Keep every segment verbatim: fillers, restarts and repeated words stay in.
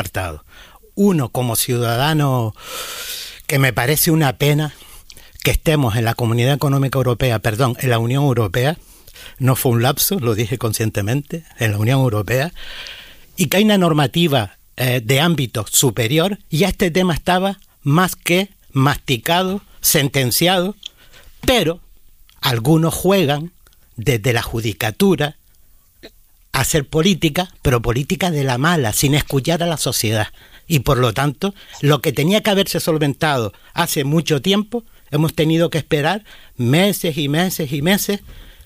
apartados. Uno, como ciudadano, que me parece una pena que estemos en la Comunidad Económica Europea, perdón, en la Unión Europea, no fue un lapso, lo dije conscientemente, en la Unión Europea, y que hay una normativa eh, de ámbito superior, y ya este tema estaba más que masticado, sentenciado, pero algunos juegan desde la judicatura a hacer política, pero política de la mala, sin escuchar a la sociedad. Y por lo tanto, lo que tenía que haberse solventado hace mucho tiempo, hemos tenido que esperar meses y meses y meses.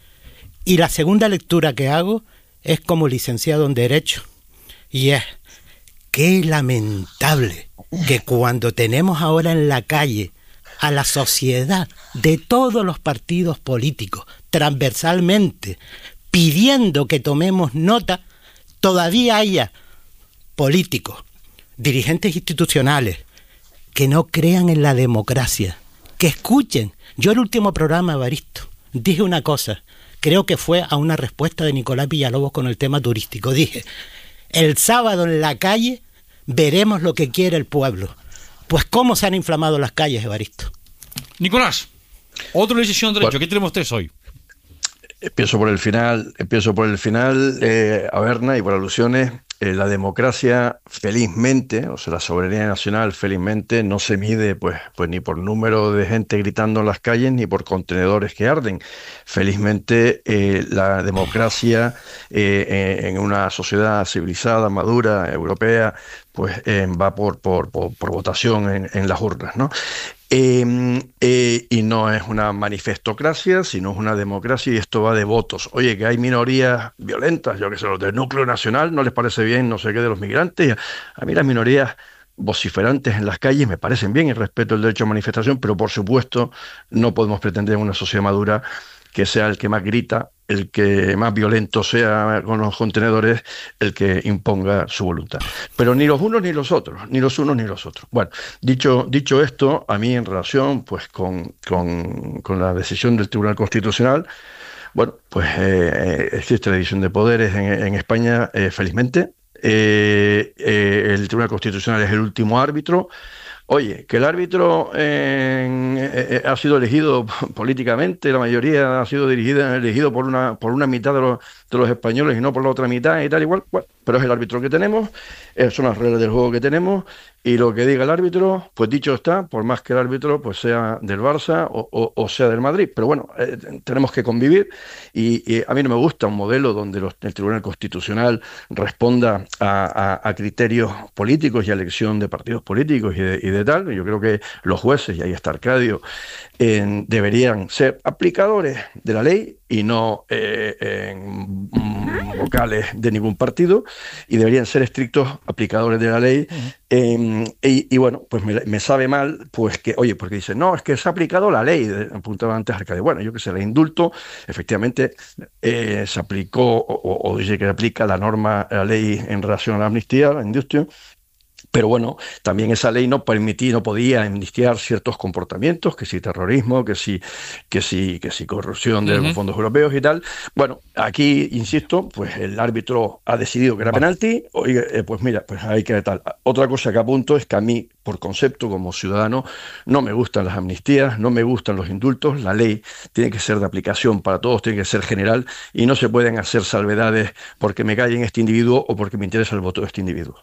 Y la segunda lectura que hago es como licenciado en Derecho. Y es, qué lamentable que cuando tenemos ahora en la calle a la sociedad de todos los partidos políticos, transversalmente, pidiendo que tomemos nota, todavía haya políticos, dirigentes institucionales, que no crean en la democracia, que escuchen. Yo el último programa, Evaristo, dije una cosa, creo que fue a una respuesta de Nicolás Villalobos con el tema turístico. Dije, el sábado en la calle veremos lo que quiere el pueblo. Pues cómo se han inflamado las calles, Evaristo. Nicolás, otra decisión de derecho, bueno, ¿qué tenemos tres hoy? Empiezo por el final, empiezo por el final, eh, Averna, y por alusiones. Eh, la democracia, felizmente, o sea, la soberanía nacional, felizmente, no se mide pues, pues ni por número de gente gritando en las calles, ni por contenedores que arden. Felizmente, eh, la democracia eh, eh, en una sociedad civilizada, madura, europea, pues eh, va por, por, por, por votación en, en las urnas, ¿no? Eh, eh, y no es una manifestocracia, sino es una democracia, y esto va de votos. Oye, que hay minorías violentas, yo que sé, los del núcleo nacional, no les parece bien no sé qué de los migrantes. A mí las minorías vociferantes en las calles me parecen bien y respeto el derecho a manifestación, pero por supuesto no podemos pretender en una sociedad madura que sea el que más grita, el que más violento sea con los contenedores, el que imponga su voluntad. Pero ni los unos ni los otros, ni los unos ni los otros. Bueno, dicho, dicho esto, a mí en relación pues con, con, con la decisión del Tribunal Constitucional, bueno, pues eh, existe la división de poderes en, en España, eh, felizmente. Eh, eh, el Tribunal Constitucional es el último árbitro. Oye, que el árbitro eh, eh, ha sido elegido políticamente, la mayoría ha sido dirigida, elegido por una por una mitad de los, de los españoles y no por la otra mitad y tal igual, bueno, pero es el árbitro que tenemos, eh, son las reglas del juego que tenemos, y lo que diga el árbitro, pues dicho está, por más que el árbitro pues sea del Barça o, o, o sea del Madrid, pero bueno, eh, tenemos que convivir, y, y a mí no me gusta un modelo donde los, el Tribunal Constitucional responda a, a, a criterios políticos y a elección de partidos políticos y de, y de de tal. Yo creo que los jueces, y ahí está Arcadio, eh, deberían ser aplicadores de la ley y no eh, en vocales de ningún partido, y deberían ser estrictos aplicadores de la ley. Uh-huh. eh, y, y bueno, pues me, me sabe mal, pues que, oye, porque dicen, no, es que se ha aplicado la ley, apuntaba antes Arcadio. Bueno, yo que sé, el indulto, efectivamente, eh, se aplicó, o, o dice que aplica la norma, la ley en relación a la amnistía, la industria. Pero bueno, también esa ley no permitía, no podía amnistiar ciertos comportamientos, que si terrorismo, que si, que si, que si corrupción de uh-huh. los fondos europeos y tal. Bueno, aquí, insisto, pues el árbitro ha decidido que era penalti. Oye, eh, pues mira, pues hay que tal. Otra cosa que apunto es que a mí, por concepto, como ciudadano, no me gustan las amnistías, no me gustan los indultos. La ley tiene que ser de aplicación para todos, tiene que ser general, y no se pueden hacer salvedades porque me cae en este individuo o porque me interesa el voto de este individuo.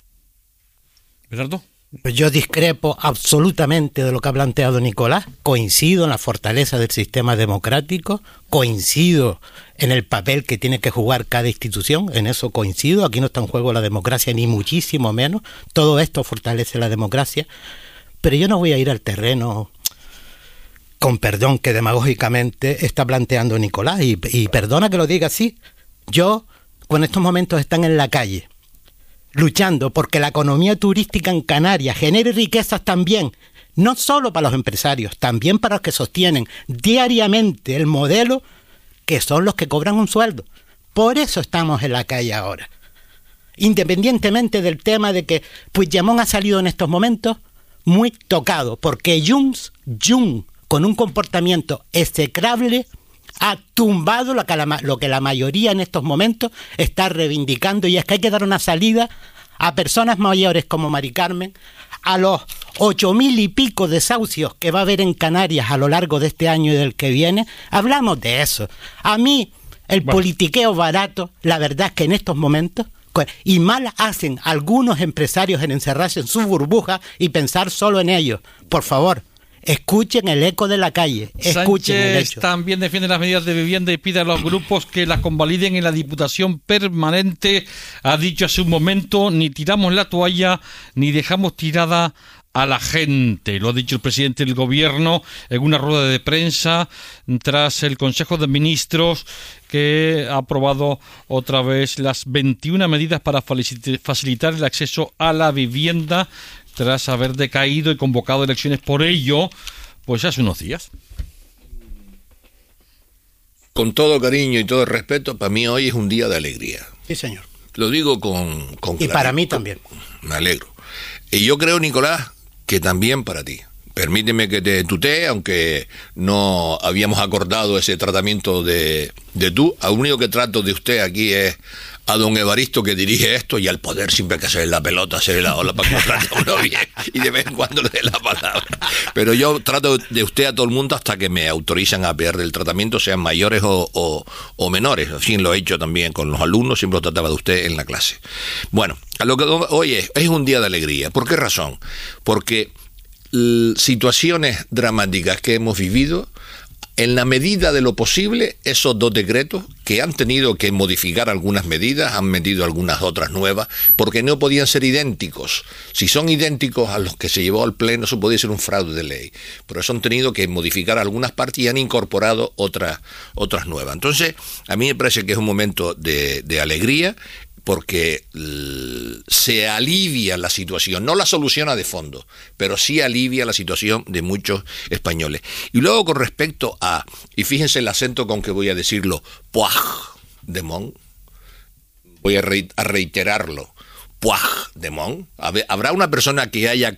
¿Bernardo? Pues yo discrepo absolutamente de lo que ha planteado Nicolás. Coincido en la fortaleza del sistema democrático, coincido en el papel que tiene que jugar cada institución, en eso coincido. Aquí no está en juego la democracia, ni muchísimo menos. Todo esto fortalece la democracia. Pero yo no voy a ir al terreno, con perdón, que demagógicamente está planteando Nicolás. Y, y perdona que lo diga así. Yo, cuando estos momentos están en la calle, luchando porque la economía turística en Canarias genere riquezas también, no solo para los empresarios, también para los que sostienen diariamente el modelo, que son los que cobran un sueldo. Por eso estamos en la calle ahora. Independientemente del tema de que Puigdemont ha salido en estos momentos muy tocado, porque Junts, Junts, con un comportamiento execrable, ha tumbado lo que, la, lo que la mayoría en estos momentos está reivindicando, y es que hay que dar una salida a personas mayores como Mari Carmen, a los ocho mil y pico desahucios que va a haber en Canarias a lo largo de este año y del que viene, hablamos de eso. A mí, el bueno. politiqueo barato, la verdad es que en estos momentos, y mal hacen algunos empresarios en encerrarse en su burbuja y pensar solo en ellos. Por favor, escuchen el eco de la calle, escuchen Sánchez el hecho. También defiende las medidas de vivienda y pide a los grupos que las convaliden en la Diputación Permanente. Ha dicho hace un momento, ni tiramos la toalla, ni dejamos tirada a la gente. Lo ha dicho el presidente del gobierno en una rueda de prensa tras el Consejo de Ministros, que ha aprobado otra vez las veintiuna medidas para facilitar el acceso a la vivienda tras haber decaído y convocado elecciones por ello, pues hace unos días. Con todo cariño y todo respeto, para mí hoy es un día de alegría. Sí, señor. Lo digo con, con Y claridad. para mí también. Me alegro. Y yo creo, Nicolás, que también para ti. Permíteme que te tutee, aunque no habíamos acordado ese tratamiento de, de tú. Lo único que trato de usted aquí es a don Evaristo, que dirige esto, y al poder siempre hay que hacer la pelota, hacer la ola para que lo trate a uno bien, y de vez en cuando le dé la palabra. Pero yo trato de usted a todo el mundo hasta que me autorizan a perder el tratamiento, sean mayores o, o, o menores. En fin, lo he hecho también con los alumnos, siempre lo trataba de usted en la clase. Bueno, a lo que hoy es, es un día de alegría. ¿Por qué razón? Porque l- situaciones dramáticas que hemos vivido, en la medida de lo posible, esos dos decretos que han tenido que modificar algunas medidas, han metido algunas otras nuevas, porque no podían ser idénticos. Si son idénticos a los que se llevó al Pleno, eso podía ser un fraude de ley. Por eso han tenido que modificar algunas partes y han incorporado otras, otras nuevas. Entonces, a mí me parece que es un momento de, de alegría, porque l- se alivia la situación, no la soluciona de fondo, pero sí alivia la situación de muchos españoles. Y luego con respecto a, y fíjense el acento con que voy a decirlo, Puigdemont, voy a, re- a reiterarlo, Puigdemont, ¿habrá una persona que haya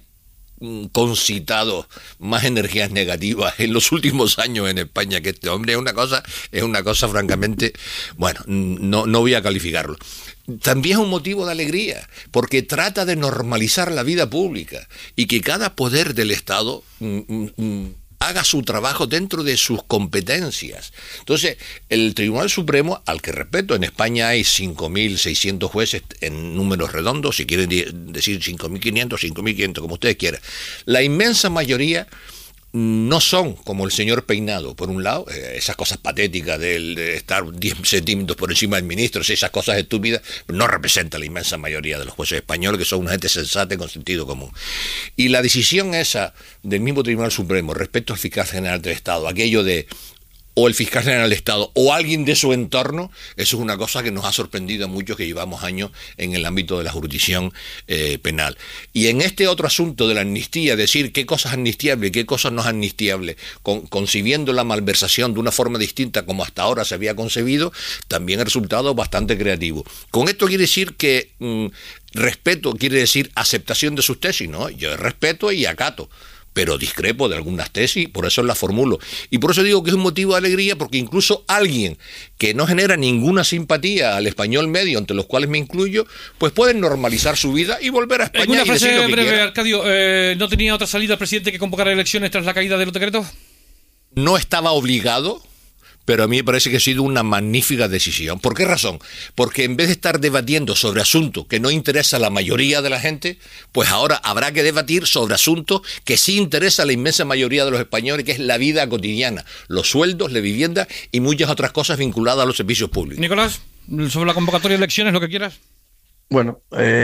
concitado más energías negativas en los últimos años en España que este hombre? Es una cosa, es una cosa francamente, bueno, no, no voy a calificarlo. También es un motivo de alegría, porque trata de normalizar la vida pública y que cada poder del Estado mm, mm, haga su trabajo dentro de sus competencias. Entonces, el Tribunal Supremo, al que respeto, en España hay cinco mil seiscientos jueces en números redondos, si quieren decir cinco mil quinientos, cinco mil quinientos, como ustedes quieran. La inmensa mayoría no son como el señor Peinado, por un lado, eh, esas cosas patéticas de, de estar diez centímetros por encima del ministro, esas cosas estúpidas, no representa la inmensa mayoría de los jueces españoles, que son una gente sensata y con sentido común. Y la decisión esa del mismo Tribunal Supremo respecto al fiscal general del Estado, aquello de o el fiscal general del Estado o alguien de su entorno, eso es una cosa que nos ha sorprendido a muchos que llevamos años en el ámbito de la jurisdicción eh, penal. Y en este otro asunto de la amnistía, decir qué cosas amnistiables y qué cosas no amnistiables, con, concibiendo la malversación de una forma distinta como hasta ahora se había concebido, también ha resultado bastante creativo. Con esto quiere decir que mmm, respeto, quiere decir aceptación de sus tesis, ¿no? Yo respeto y acato, pero discrepo de algunas tesis, por eso las formulo. Y por eso digo que es un motivo de alegría, porque incluso alguien que no genera ninguna simpatía al español medio, entre los cuales me incluyo, pues pueden normalizar su vida y volver a España. En una y frase decir lo que breve, quiera. Arcadio, eh, ¿no tenía otra salida el presidente que convocar elecciones tras la caída de los decretos? No estaba obligado, pero a mí me parece que ha sido una magnífica decisión. ¿Por qué razón? Porque en vez de estar debatiendo sobre asuntos que no interesa a la mayoría de la gente, pues ahora habrá que debatir sobre asuntos que sí interesa a la inmensa mayoría de los españoles, que es la vida cotidiana, los sueldos, la vivienda y muchas otras cosas vinculadas a los servicios públicos. Nicolás, sobre la convocatoria de elecciones, lo que quieras. Bueno,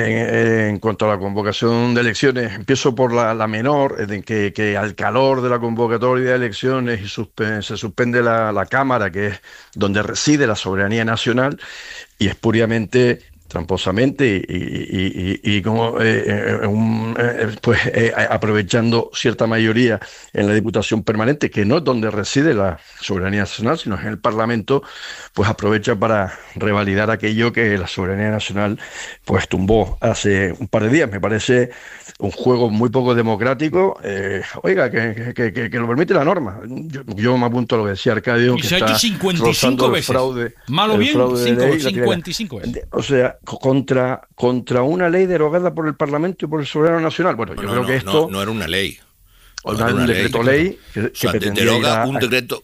eh, en cuanto a la convocación de elecciones, empiezo por la, la menor, de que, que al calor de la convocatoria de elecciones y suspe- se suspende la, la Cámara, que es donde reside la soberanía nacional, y espuriamente, tramposamente y, y, y, y como eh, eh, un, eh, pues eh, aprovechando cierta mayoría en la Diputación Permanente, que no es donde reside la soberanía nacional, sino es en el Parlamento, pues aprovecha para revalidar aquello que la soberanía nacional pues tumbó hace un par de días. Me parece un juego muy poco democrático, eh, oiga, que, que, que, que lo permite la norma. Yo, yo me apunto a lo que decía Arcadio, Y que se ha está hecho cincuenta y cinco rozando el veces. fraude, Malo el bien, fraude de cinco, ley, la cincuenta y cinco veces. O sea, contra, contra una ley derogada por el Parlamento y por el Soberano Nacional. Bueno, yo no, creo no, que esto... No, no era una ley. O no era un decreto ley, ley que, o sea, que deroga, a... un decreto,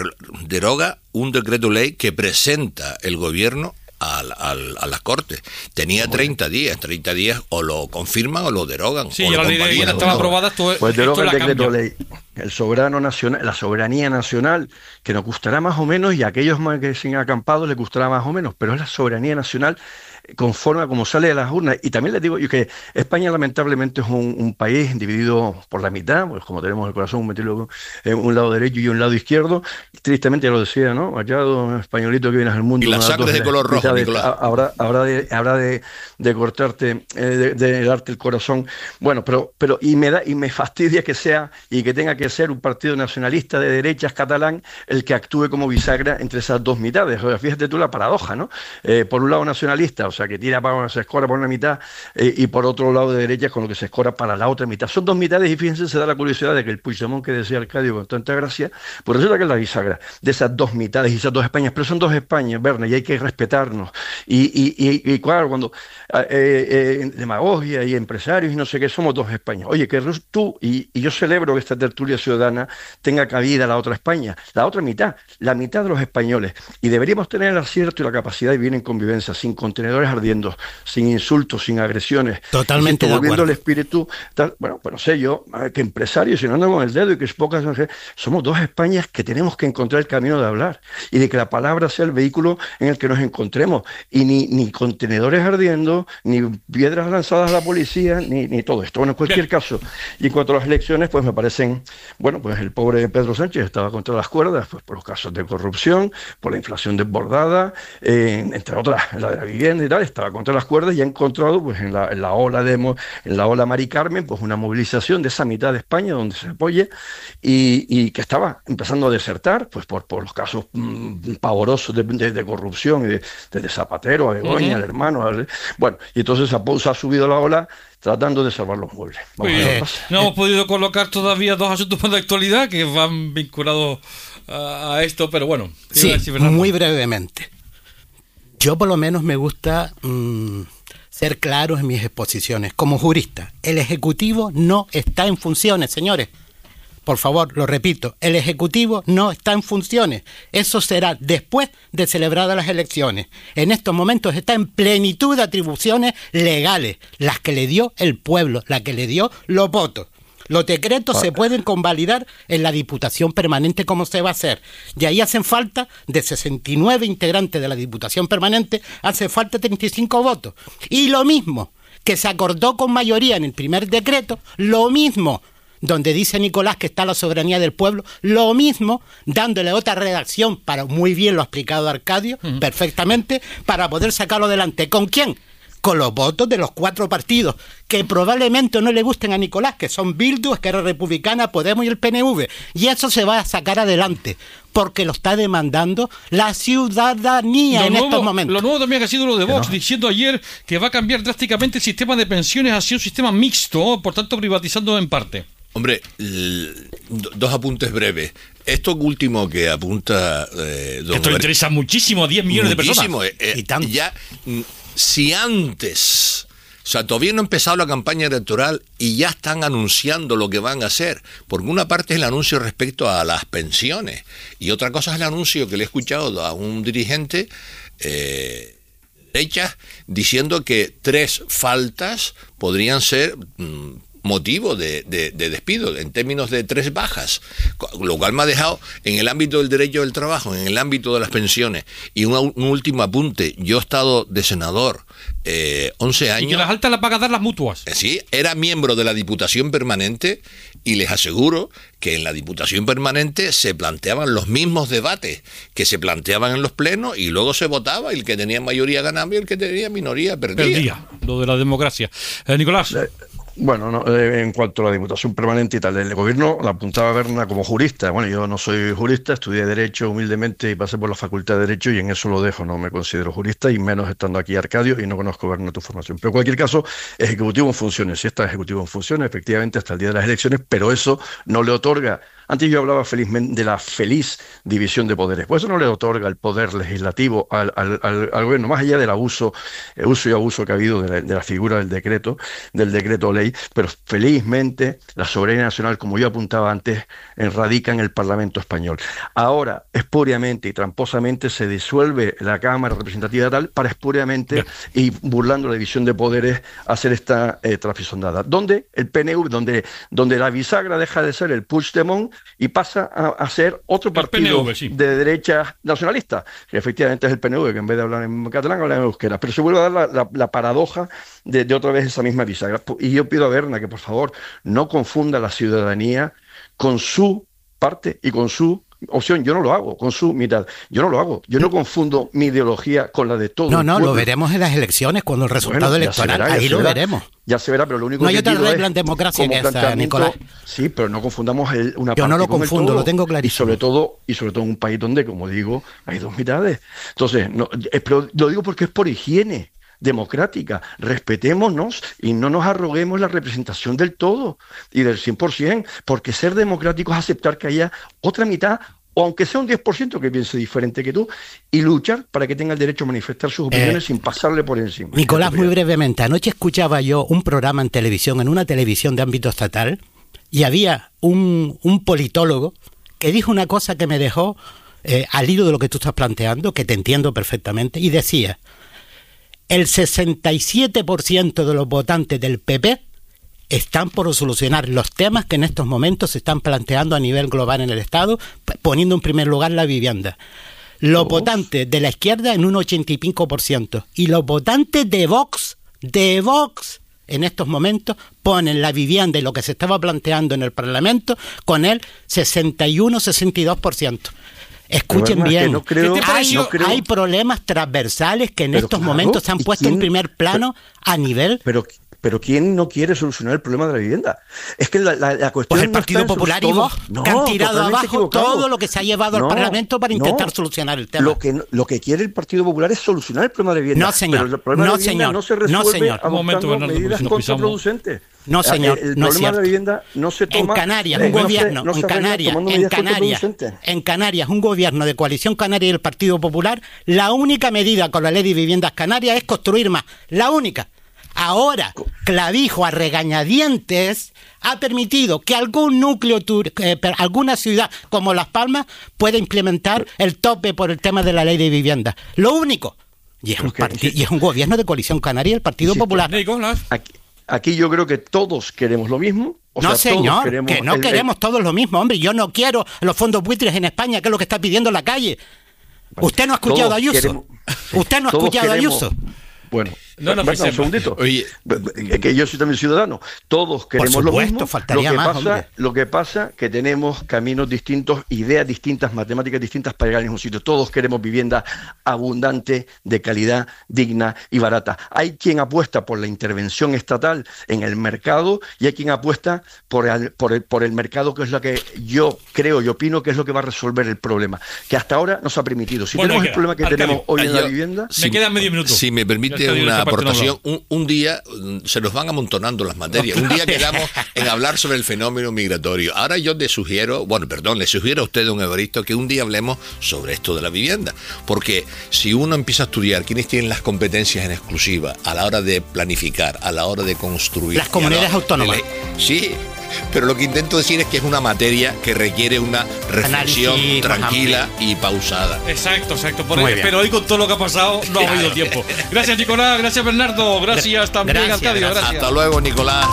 deroga un decreto ley que presenta el gobierno Al, al, a las Cortes. Tenía treinta días, treinta días o lo confirman o lo derogan. Sí, o la ley de vivienda estaba aprobada. Esto, pues deroga el decreto cambia. ley. El soberano nacional, la soberanía nacional, que nos gustará más o menos, y a aquellos que se han acampado les gustará más o menos, pero es la soberanía nacional conforme a como sale de las urnas. Y también les digo yo que España lamentablemente es un, un país dividido por la mitad, pues como tenemos el corazón metido en un lado derecho y un lado izquierdo, tristemente ya lo decía, ¿no? Allá, don españolito que vienes al mundo. Y la sangre es de color rojo, Nicolás. Habrá, habrá de, habrá de, de cortarte, eh, de, de darte el corazón. Bueno, pero, pero y me da, y me fastidia que sea, y que tenga que ser un partido nacionalista de derechas catalán el que actúe como bisagra entre esas dos mitades. O sea, fíjate tú la paradoja, ¿no? Eh, por un lado nacionalista, o sea, que tira para se escora por una mitad, eh, y por otro lado de derechas con lo que se escora para la otra mitad. Son dos mitades, y fíjense, se da la curiosidad de que el Puigdemont que decía Arcadio con tanta gracia, pues resulta que es la bisagra de esas dos mitades y esas dos Españas, pero son dos Españas, Berna, y hay que respetarnos. Y, y, y, y claro, cuando eh, eh, demagogia y empresarios y no sé qué, somos dos Españas. Oye, que tú, y, y yo celebro que esta tertulia ciudadana tenga cabida la otra España, la otra mitad, la mitad de los españoles, y deberíamos tener el acierto y la capacidad de vivir en convivencia, sin contenedores ardiendo, sin insultos, sin agresiones. Totalmente de volviendo acuerdo. El espíritu, tal, bueno, pues no sé yo, que empresarios, si no ando con el dedo y que es pocas, no sé, somos dos Españas que tenemos que encontrar el camino de hablar, y de que la palabra sea el vehículo en el que nos encontremos, y ni, ni contenedores ardiendo, ni piedras lanzadas a la policía, ni, ni todo esto. Bueno, en cualquier caso, y en cuanto a las elecciones, pues me parecen, bueno, pues el pobre Pedro Sánchez estaba contra las cuerdas, pues por los casos de corrupción, por la inflación desbordada, eh, entre otras, la de la vivienda y tal, estaba contra las cuerdas, y ha encontrado, pues en la, en la ola de en la ola Mari Carmen, pues una movilización de esa mitad de España donde se apoye, y, y que estaba empezando a desertar, pues por, por los casos mmm, pavorosos de, de, de corrupción, y de, de Zapatero, a Begoña, uh-huh. al hermano, al, bueno, y entonces ha, ha subido la ola tratando de salvar los muebles. Vamos a ver, no hemos podido colocar todavía dos asuntos más de actualidad que van vinculados a, a esto, pero bueno. Sí, muy brevemente. Yo por lo menos me gusta mmm, ser claro en mis exposiciones. Como jurista, el Ejecutivo no está en funciones, señores. Por favor, lo repito, el Ejecutivo no está en funciones. Eso será después de celebradas las elecciones. En estos momentos está en plenitud de atribuciones legales, las que le dio el pueblo, las que le dio los votos. Los decretos se pueden convalidar en la Diputación Permanente, como se va a hacer. Y ahí hacen falta, de sesenta y nueve integrantes de la Diputación Permanente, hace falta treinta y cinco votos. Y lo mismo que se acordó con mayoría en el primer decreto, lo mismo, donde dice Nicolás que está la soberanía del pueblo, lo mismo, dándole otra redacción, para muy bien lo ha explicado Arcadio, uh-huh. perfectamente, para poder sacarlo adelante. ¿Con quién? Con los votos de los cuatro partidos, que probablemente no le gusten a Nicolás, que son Bildu, Esquerra Republicana, Podemos y el P N V. Y eso se va a sacar adelante, porque lo está demandando la ciudadanía lo en nuevo, estos momentos. Lo nuevo también ha sido lo de Vox, no. diciendo ayer que va a cambiar drásticamente el sistema de pensiones hacia un sistema mixto, por tanto privatizando en parte. Hombre, dos apuntes breves. Esto último que apunta eh, don Esto le Ber... interesa muchísimo a diez millones muchísimo, de personas. Eh, eh, y ya, si antes, o sea, todavía no ha empezado la campaña electoral y ya están anunciando lo que van a hacer, porque una parte es el anuncio respecto a las pensiones y otra cosa es el anuncio que le he escuchado a un dirigente eh, derecha diciendo que tres faltas podrían ser mmm, motivo de, de, de despido, en términos de tres bajas, lo cual me ha dejado en el ámbito del derecho del trabajo, en el ámbito de las pensiones. Y un, un último apunte, yo he estado de senador eh, once años. Y que las altas las van a dar las mutuas. Sí, era miembro de la Diputación Permanente y les aseguro que en la Diputación Permanente se planteaban los mismos debates que se planteaban en los plenos y luego se votaba y el que tenía mayoría ganaba y el que tenía minoría perdía. Perdía, lo de la democracia. Eh, Nicolás. Eh, Bueno, no, eh, en cuanto a la Diputación Permanente y tal, el gobierno la apuntaba Berna como jurista. Bueno, yo no soy jurista, estudié Derecho humildemente y pasé por la Facultad de Derecho y en eso lo dejo, no me considero jurista y menos estando aquí Arcadio y no conozco, Berna, tu formación. Pero en cualquier caso, Ejecutivo en funciones, si está Ejecutivo en funciones, efectivamente hasta el día de las elecciones, pero eso no le otorga Antes yo hablaba felizmente de la feliz división de poderes. Pues eso no le otorga el poder legislativo al, al, al, al gobierno, más allá del abuso, el uso y abuso que ha habido de la, de la figura del decreto, del decreto ley, pero felizmente la soberanía nacional, como yo apuntaba antes, radica en el Parlamento español. Ahora, espuriamente y tramposamente se disuelve la Cámara Representativa tal para espuriamente Bien. y burlando la división de poderes hacer esta eh, trapisondada. Donde el P N V, donde, donde la bisagra deja de ser el Puigdemont y pasa a, a ser otro partido P N V, sí. de derecha nacionalista, que efectivamente es el P N V, que en vez de hablar en catalán habla en euskera, pero se vuelve a dar la, la, la paradoja de, de otra vez esa misma bisagra. Y yo pido a Berna que por favor no confunda la ciudadanía con su parte y con su opción. Yo no lo hago, con su mitad. Yo no lo hago. Yo no confundo mi ideología con la de todo No, el no, pueblo. Lo veremos en las elecciones, cuando el resultado bueno, electoral, verá, ahí lo verá, veremos. Ya se verá, pero lo único no que hay pido otra regla es en democracia que esa, Nicolás. Sí, pero no confundamos el, una Yo parte no lo con confundo, el todo, lo tengo clarísimo. Y sobre todo, y sobre todo en un país donde, como digo, hay dos mitades. Entonces, no, pero lo digo porque es por higiene democrática, respetémonos y no nos arroguemos la representación del todo y del cien por ciento, porque ser democrático es aceptar que haya otra mitad, o aunque sea un diez por ciento que piense diferente que tú, y luchar para que tenga el derecho a manifestar sus opiniones eh, sin pasarle por encima. Nicolás, muy brevemente, anoche escuchaba yo un programa en televisión, en una televisión de ámbito estatal, y había un, un politólogo que dijo una cosa que me dejó eh, al hilo de lo que tú estás planteando, que te entiendo perfectamente, y decía: el sesenta y siete por ciento de los votantes del P P están por solucionar los temas que en estos momentos se están planteando a nivel global en el Estado, poniendo en primer lugar la vivienda. Los oh. votantes de la izquierda en un ochenta y cinco por ciento. Y los votantes de Vox, de Vox, en estos momentos ponen la vivienda y lo que se estaba planteando en el Parlamento con el sesenta y uno a sesenta y dos por ciento. Escuchen bien, no creo, hay, no creo. hay problemas transversales que en pero estos claro, momentos se han puesto quién, en primer plano pero, a nivel... Pero, pero ¿quién no quiere solucionar el problema de la vivienda? Es que la, la, la cuestión pues el Partido no Popular y Vox, no, que han tirado abajo equivocado. todo lo que se ha llevado no, al Parlamento para intentar no. solucionar el tema. Lo que, lo que quiere el Partido Popular es solucionar el problema de la vivienda. No, señor. Pero el problema no, de la vivienda señor. no se resuelve no, señor. adoptando momento, Bernardo, medidas no contraproducentes. No, señor, el, el no problema es cierto. de la vivienda no se toma... En Canarias, eh, un no gobierno, se, no en, Canarias, en, Canarias, en Canarias, un gobierno de coalición canaria y el Partido Popular, la única medida con la ley de viviendas canarias es construir más, la única. Ahora, Clavijo, a regañadientes, ha permitido que algún núcleo, eh, alguna ciudad como Las Palmas pueda implementar el tope por el tema de la ley de vivienda. Lo único. Y es un, partid- y es un gobierno de coalición canaria y el Partido insisto, Popular. Aquí, aquí yo creo que todos queremos lo mismo. O no, sea, señor, todos que no el, queremos el... todos lo mismo, hombre. Yo no quiero los fondos buitres en España, que es lo que está pidiendo la calle. Vale. Usted no ha escuchado a Ayuso. Queremos... Usted no ha escuchado queremos... a Ayuso. Bueno, no, no, un segundito. Oye, que yo soy también ciudadano. Todos queremos Por supuesto, lo mismo. Faltaría lo que más, pasa, hombre. lo que pasa que tenemos caminos distintos, ideas distintas, matemáticas distintas para llegar al mismo sitio. Todos queremos vivienda abundante, de calidad, digna y barata. Hay quien apuesta por la intervención estatal en el mercado y hay quien apuesta por el, por el, por el mercado, que es lo que yo creo y opino que es lo que va a resolver el problema, que hasta ahora nos ha permitido. Si bueno, tenemos el problema que Arcadio, tenemos hoy en yo, la vivienda... Si, me quedan medio minuto. Si me permite una aportación. Un, un día se nos van amontonando las materias. Un día quedamos en hablar sobre el fenómeno migratorio. Ahora yo le sugiero, bueno, perdón, le sugiero a usted, don Evaristo, que un día hablemos sobre esto de la vivienda. Porque si uno empieza a estudiar quiénes tienen las competencias en exclusiva a la hora de planificar, a la hora de construir... Las comunidades autónomas. De, sí, pero lo que intento decir es que es una materia que requiere una reflexión Análisis, tranquila y pausada. Exacto, exacto. Por ahí, pero hoy con todo lo que ha pasado no ha habido tiempo. Gracias, Nicolás. Gracias, Bernardo. Gracias también, gracias, Arcadio. Gracias. Hasta luego, Nicolás.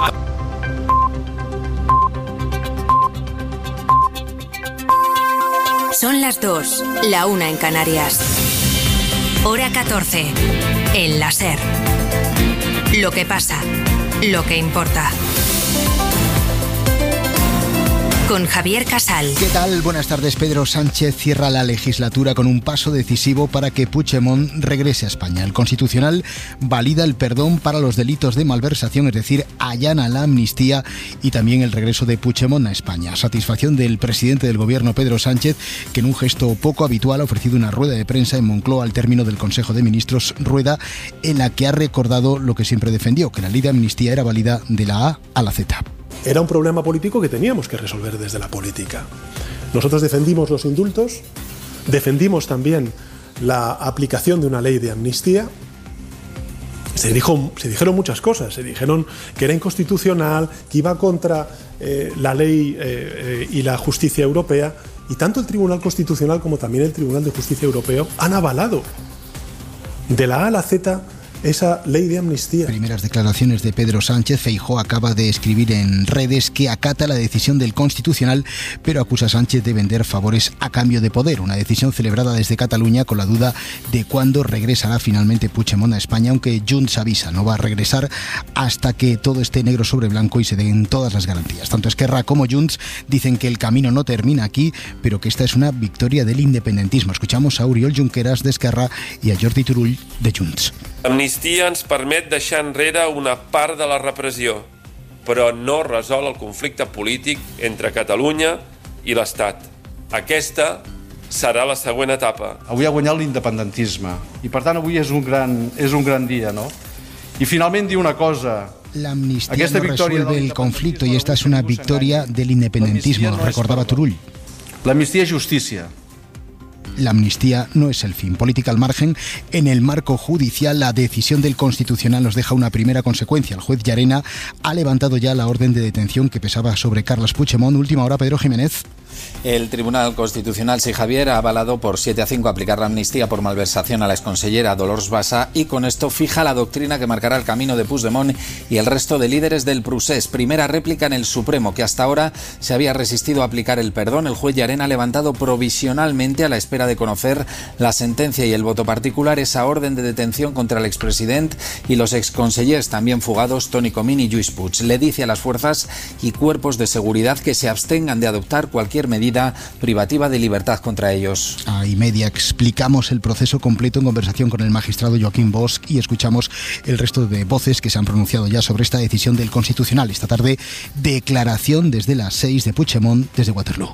Son las dos, la una en Canarias. Hora catorce, en la SER. Lo que pasa, lo que importa. Con Javier Casal. ¿Qué tal? Buenas tardes. Pedro Sánchez cierra la legislatura con un paso decisivo para que Puigdemont regrese a España. El Constitucional valida el perdón para los delitos de malversación, es decir, allana la amnistía y también el regreso de Puigdemont a España. Satisfacción del presidente del gobierno, Pedro Sánchez, que en un gesto poco habitual ha ofrecido una rueda de prensa en Moncloa al término del Consejo de Ministros, rueda en la que ha recordado lo que siempre defendió, que la ley de amnistía era válida de la A a la Z. era un problema político que teníamos que resolver desde la política. Nosotros defendimos los indultos, defendimos también la aplicación de una ley de amnistía. Se, dijo, se dijeron muchas cosas, se dijeron que era inconstitucional, que iba contra eh, la ley eh, eh, y la justicia europea, y tanto el Tribunal Constitucional como también el Tribunal de Justicia Europeo han avalado de la A a la Z esa ley de amnistía. Primeras declaraciones de Pedro Sánchez. Feijóo acaba de escribir en redes que acata la decisión del Constitucional, pero acusa a Sánchez de vender favores a cambio de poder. Una decisión celebrada desde Cataluña con la duda de cuándo regresará finalmente Puigdemont a España, aunque Junts avisa, no va a regresar hasta que todo esté negro sobre blanco y se den todas las garantías. Tanto Esquerra como Junts dicen que el camino no termina aquí, pero que esta es una victoria del independentismo. Escuchamos a Oriol Junqueras de Esquerra y a Jordi Turull de Junts. L'amnistia ens permet deixar enrere una part de la repressió, però no resol el conflicte polític entre Catalunya i l'Estat. Aquesta serà la següent etapa. Avui ha guanyat l'independentisme i per tant avui és un gran, és un gran dia, no? I finalment diu una cosa. La amnistía no resuelve el conflicto y esta es una victoria del independentismo, recordaba Turull. La amnistía es justicia. La amnistía no es el fin. Política al margen. En el marco judicial, la decisión del Constitucional nos deja una primera consecuencia. El juez Llarena ha levantado ya la orden de detención que pesaba sobre Carles Puigdemont. Última hora, Pedro Jiménez. El Tribunal Constitucional, sí, Javier, ha avalado por siete a cinco aplicar la amnistía por malversación a la exconsellera Dolors Bassa y con esto fija la doctrina que marcará el camino de Puigdemont y el resto de líderes del procés. Primera réplica en el Supremo, que hasta ahora se había resistido a aplicar el perdón. El juez Llarena ha levantado provisionalmente, a la espera de conocer la sentencia y el voto particular, esa orden de detención contra el expresidente y los exconsellers también fugados Toni Comín y Lluís Puig. Le dice a las fuerzas y cuerpos de seguridad que se abstengan de adoptar cualquier medida privativa de libertad contra ellos. A y media explicamos el proceso completo en conversación con el magistrado Joaquín Bosch y escuchamos el resto de voces que se han pronunciado ya sobre esta decisión del Constitucional. Esta tarde, declaración desde las seis de Puigdemont desde Waterloo.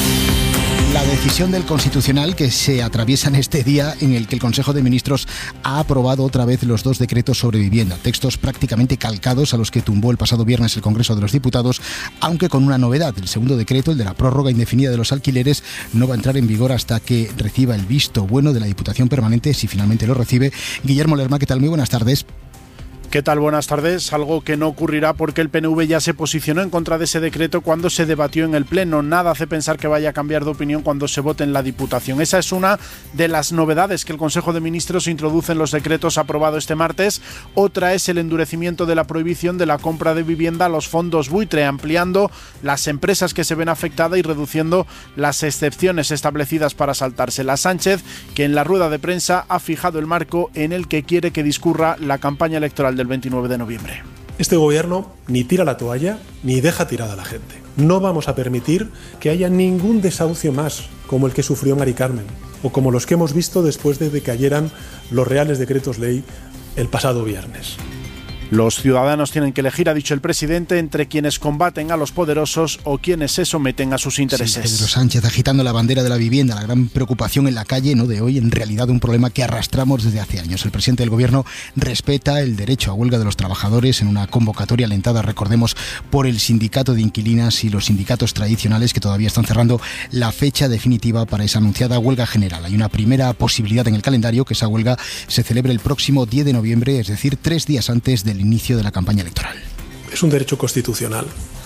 La decisión del Constitucional que se atraviesa en este día en el que el Consejo de Ministros ha aprobado otra vez los dos decretos sobre vivienda, textos prácticamente calcados a los que tumbó el pasado viernes el Congreso de los Diputados, aunque con una novedad. El segundo decreto, el de la prórroga indefinida de los alquileres, no va a entrar en vigor hasta que reciba el visto bueno de la Diputación Permanente, si finalmente lo recibe. Guillermo Lerma, ¿qué tal? Muy buenas tardes. ¿Qué tal? Buenas tardes. Algo que no ocurrirá porque el P N V ya se posicionó en contra de ese decreto cuando se debatió en el Pleno. Nada hace pensar que vaya a cambiar de opinión cuando se vote en la Diputación. Esa es una de las novedades que el Consejo de Ministros introduce en los decretos aprobados este martes. Otra es el endurecimiento de la prohibición de la compra de vivienda a los fondos buitre, ampliando las empresas que se ven afectadas y reduciendo las excepciones establecidas para saltárselas. Sánchez, que en la rueda de prensa ha fijado el marco en el que quiere que discurra la campaña electoral del veintinueve de noviembre. Este gobierno ni tira la toalla ni deja tirada a la gente. No vamos a permitir que haya ningún desahucio más como el que sufrió Mari Carmen o como los que hemos visto después de que cayeran los reales decretos ley el pasado viernes. Los ciudadanos tienen que elegir, ha dicho el presidente, entre quienes combaten a los poderosos o quienes se someten a sus intereses. Sí, Pedro Sánchez agitando la bandera de la vivienda, la gran preocupación en la calle, no de hoy, en realidad un problema que arrastramos desde hace años. El presidente del gobierno respeta el derecho a huelga de los trabajadores en una convocatoria alentada, recordemos, por el sindicato de inquilinas y los sindicatos tradicionales que todavía están cerrando la fecha definitiva para esa anunciada huelga general. Hay una primera posibilidad en el calendario, que esa huelga se celebre el próximo diez de noviembre, es decir, tres días antes del el inicio de la campaña electoral. Es un derecho constitucional.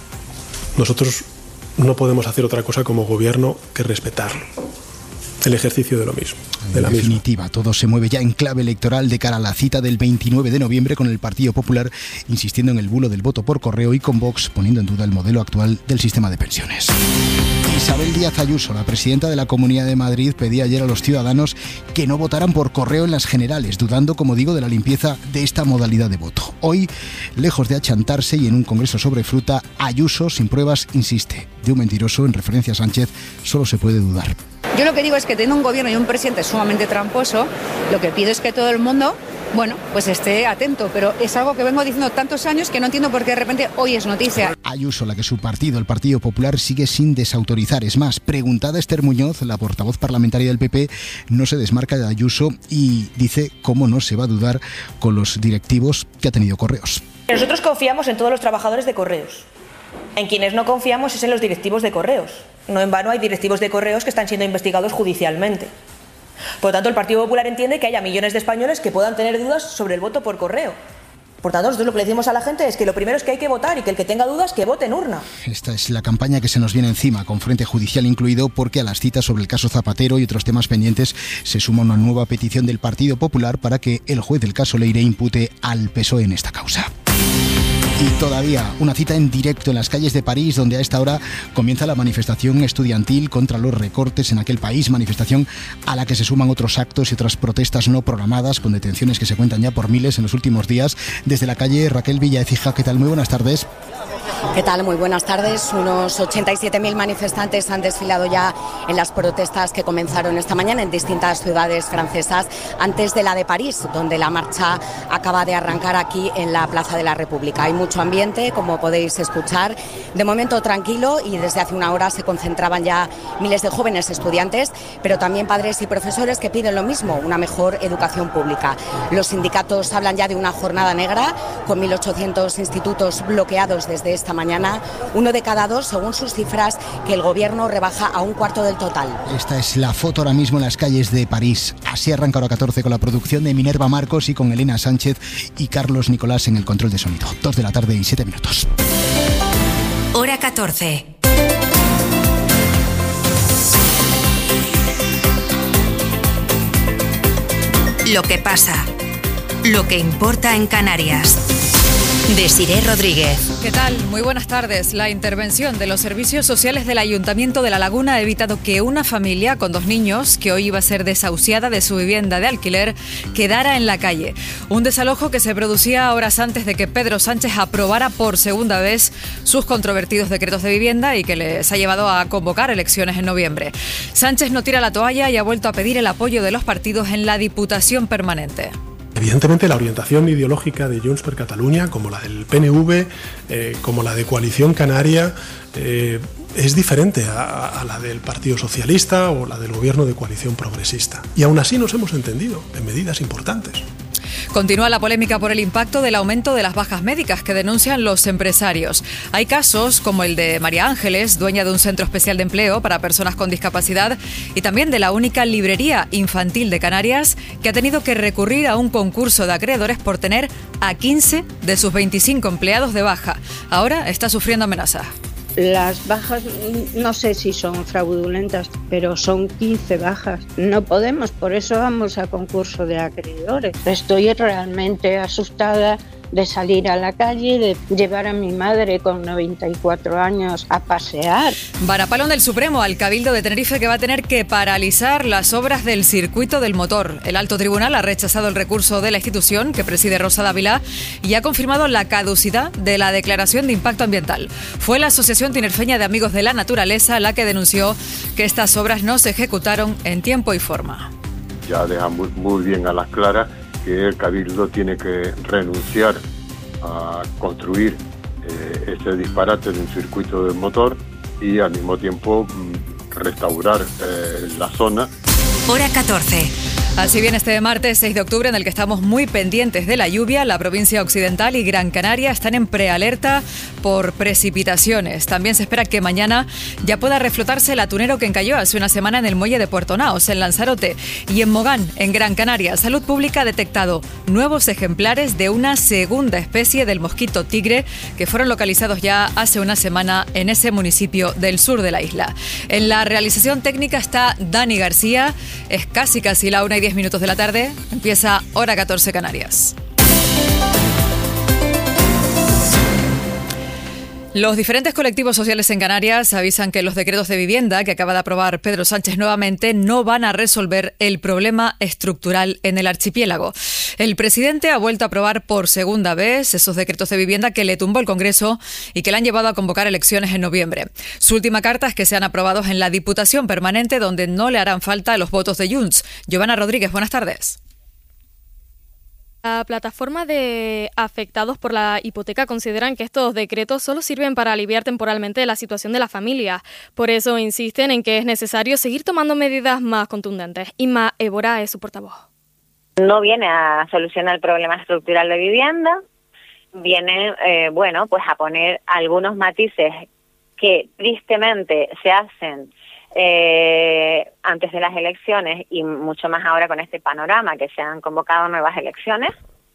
Nosotros no podemos hacer otra cosa como gobierno que respetarlo. El ejercicio de lo mismo. De la en definitiva, misma. Todo se mueve ya en clave electoral de cara a la cita del veintinueve de noviembre, con el Partido Popular insistiendo en el bulo del voto por correo y con Vox poniendo en duda el modelo actual del sistema de pensiones. Isabel Díaz Ayuso, la presidenta de la Comunidad de Madrid, pedía ayer a los ciudadanos que no votaran por correo en las generales, dudando, como digo, de la limpieza de esta modalidad de voto. Hoy, lejos de achantarse y en un congreso sobre fruta, Ayuso, sin pruebas, insiste. De un mentiroso, en referencia a Sánchez, solo se puede dudar. Yo lo que digo es que teniendo un gobierno y un presidente sumamente tramposo, lo que pido es que todo el mundo, bueno, pues esté atento, pero es algo que vengo diciendo tantos años que no entiendo por qué de repente hoy es noticia. Ayuso, la que su partido, el Partido Popular, sigue sin desautorizar. Es más, preguntada Esther Muñoz, la portavoz parlamentaria del P P, no se desmarca de Ayuso y dice cómo no se va a dudar con los directivos que ha tenido Correos. Nosotros confiamos en todos los trabajadores de Correos. En quienes no confiamos es en los directivos de Correos. No en vano hay directivos de Correos que están siendo investigados judicialmente. Por lo tanto, el Partido Popular entiende que haya millones de españoles que puedan tener dudas sobre el voto por correo. Por tanto, nosotros lo que le decimos a la gente es que lo primero es que hay que votar y que el que tenga dudas que vote en urna. Esta es la campaña que se nos viene encima, con frente judicial incluido, porque a las citas sobre el caso Zapatero y otros temas pendientes se suma una nueva petición del Partido Popular para que el juez del caso Leire impute al P S O E en esta causa. Y todavía una cita en directo en las calles de París, donde a esta hora comienza la manifestación estudiantil contra los recortes en aquel país, manifestación a la que se suman otros actos y otras protestas no programadas, con detenciones que se cuentan ya por miles en los últimos días. Desde la calle, Raquel Villaecija, ¿qué tal? Muy buenas tardes. ¿Qué tal? Muy buenas tardes. Unos ochenta y siete mil manifestantes han desfilado ya en las protestas que comenzaron esta mañana en distintas ciudades francesas, antes de la de París, donde la marcha acaba de arrancar aquí en la Plaza de la República. Hay mucho ambiente, como podéis escuchar, de momento tranquilo, y desde hace una hora se concentraban ya miles de jóvenes estudiantes, pero también padres y profesores que piden lo mismo, una mejor educación pública. Los sindicatos hablan ya de una jornada negra, con mil ochocientos institutos bloqueados desde esta mañana, uno de cada dos, según sus cifras, que el gobierno rebaja a un cuarto del total. Esta es la foto ahora mismo en las calles de París. Así arranca Hora catorce con la producción de Minerva Marcos y con Elena Sánchez y Carlos Nicolás en el control de sonido. Dos de la tarde y siete minutos. Hora catorce. Lo que pasa, lo que importa en Canarias. Desiré Rodríguez. ¿Qué tal? Muy buenas tardes. La intervención de los servicios sociales del Ayuntamiento de La Laguna ha evitado que una familia con dos niños, que hoy iba a ser desahuciada de su vivienda de alquiler, quedara en la calle. Un desalojo que se producía horas antes de que Pedro Sánchez aprobara por segunda vez sus controvertidos decretos de vivienda y que les ha llevado a convocar elecciones en noviembre. Sánchez no tira la toalla y ha vuelto a pedir el apoyo de los partidos en la Diputación Permanente. Evidentemente la orientación ideológica de Junts per Catalunya, como la del P N V, eh, como la de Coalición Canaria, eh, es diferente a, a la del Partido Socialista o la del Gobierno de Coalición Progresista. Y aún así nos hemos entendido en medidas importantes. Continúa la polémica por el impacto del aumento de las bajas médicas que denuncian los empresarios. Hay casos como el de María Ángeles, dueña de un centro especial de empleo para personas con discapacidad, y también de la única librería infantil de Canarias, que ha tenido que recurrir a un concurso de acreedores por tener a quince de sus veinticinco empleados de baja. Ahora está sufriendo amenazas. Las bajas no sé si son fraudulentas, pero son quince bajas. No podemos, por eso vamos a concurso de acreedores. Estoy realmente asustada de salir a la calle, de llevar a mi madre con noventa y cuatro años a pasear. Varapalón del Supremo al Cabildo de Tenerife, que va a tener que paralizar las obras del circuito del motor. El alto tribunal ha rechazado el recurso de la institución que preside Rosa Dávila y ha confirmado la caducidad de la declaración de impacto ambiental. Fue la Asociación Tinerfeña de Amigos de la Naturaleza la que denunció que estas obras no se ejecutaron en tiempo y forma. Ya deja muy, muy bien a las claras que el Cabildo tiene que renunciar a construir eh, ese disparate de un circuito de motor y al mismo tiempo mm, restaurar eh, la zona. Hora catorce. Así bien, este martes seis de octubre, en el que estamos muy pendientes de la lluvia, la provincia occidental y Gran Canaria están en prealerta por precipitaciones. También se espera que mañana ya pueda reflotarse el atunero que encalló hace una semana en el muelle de Puerto Naos, en Lanzarote. Y en Mogán, en Gran Canaria, Salud Pública ha detectado nuevos ejemplares de una segunda especie del mosquito tigre que fueron localizados ya hace una semana en ese municipio del sur de la isla. En la realización técnica está Dani García. Es casi casi la una y diez minutos de la tarde. Empieza Hora catorce Canarias. Los diferentes colectivos sociales en Canarias avisan que los decretos de vivienda que acaba de aprobar Pedro Sánchez nuevamente no van a resolver el problema estructural en el archipiélago. El presidente ha vuelto a aprobar por segunda vez esos decretos de vivienda que le tumbó el Congreso y que le han llevado a convocar elecciones en noviembre. Su última carta es que sean aprobados en la Diputación Permanente, donde no le harán falta los votos de Junts. Giovanna Rodríguez, buenas tardes. La plataforma de afectados por la hipoteca consideran que estos decretos solo sirven para aliviar temporalmente la situación de la familia. Por eso insisten en que es necesario seguir tomando medidas más contundentes. Inma Évora es su portavoz. No viene a solucionar el problema estructural de vivienda, viene, eh, bueno, pues a poner algunos matices que tristemente se hacen eh, antes de las elecciones y mucho más ahora con este panorama que se han convocado nuevas elecciones.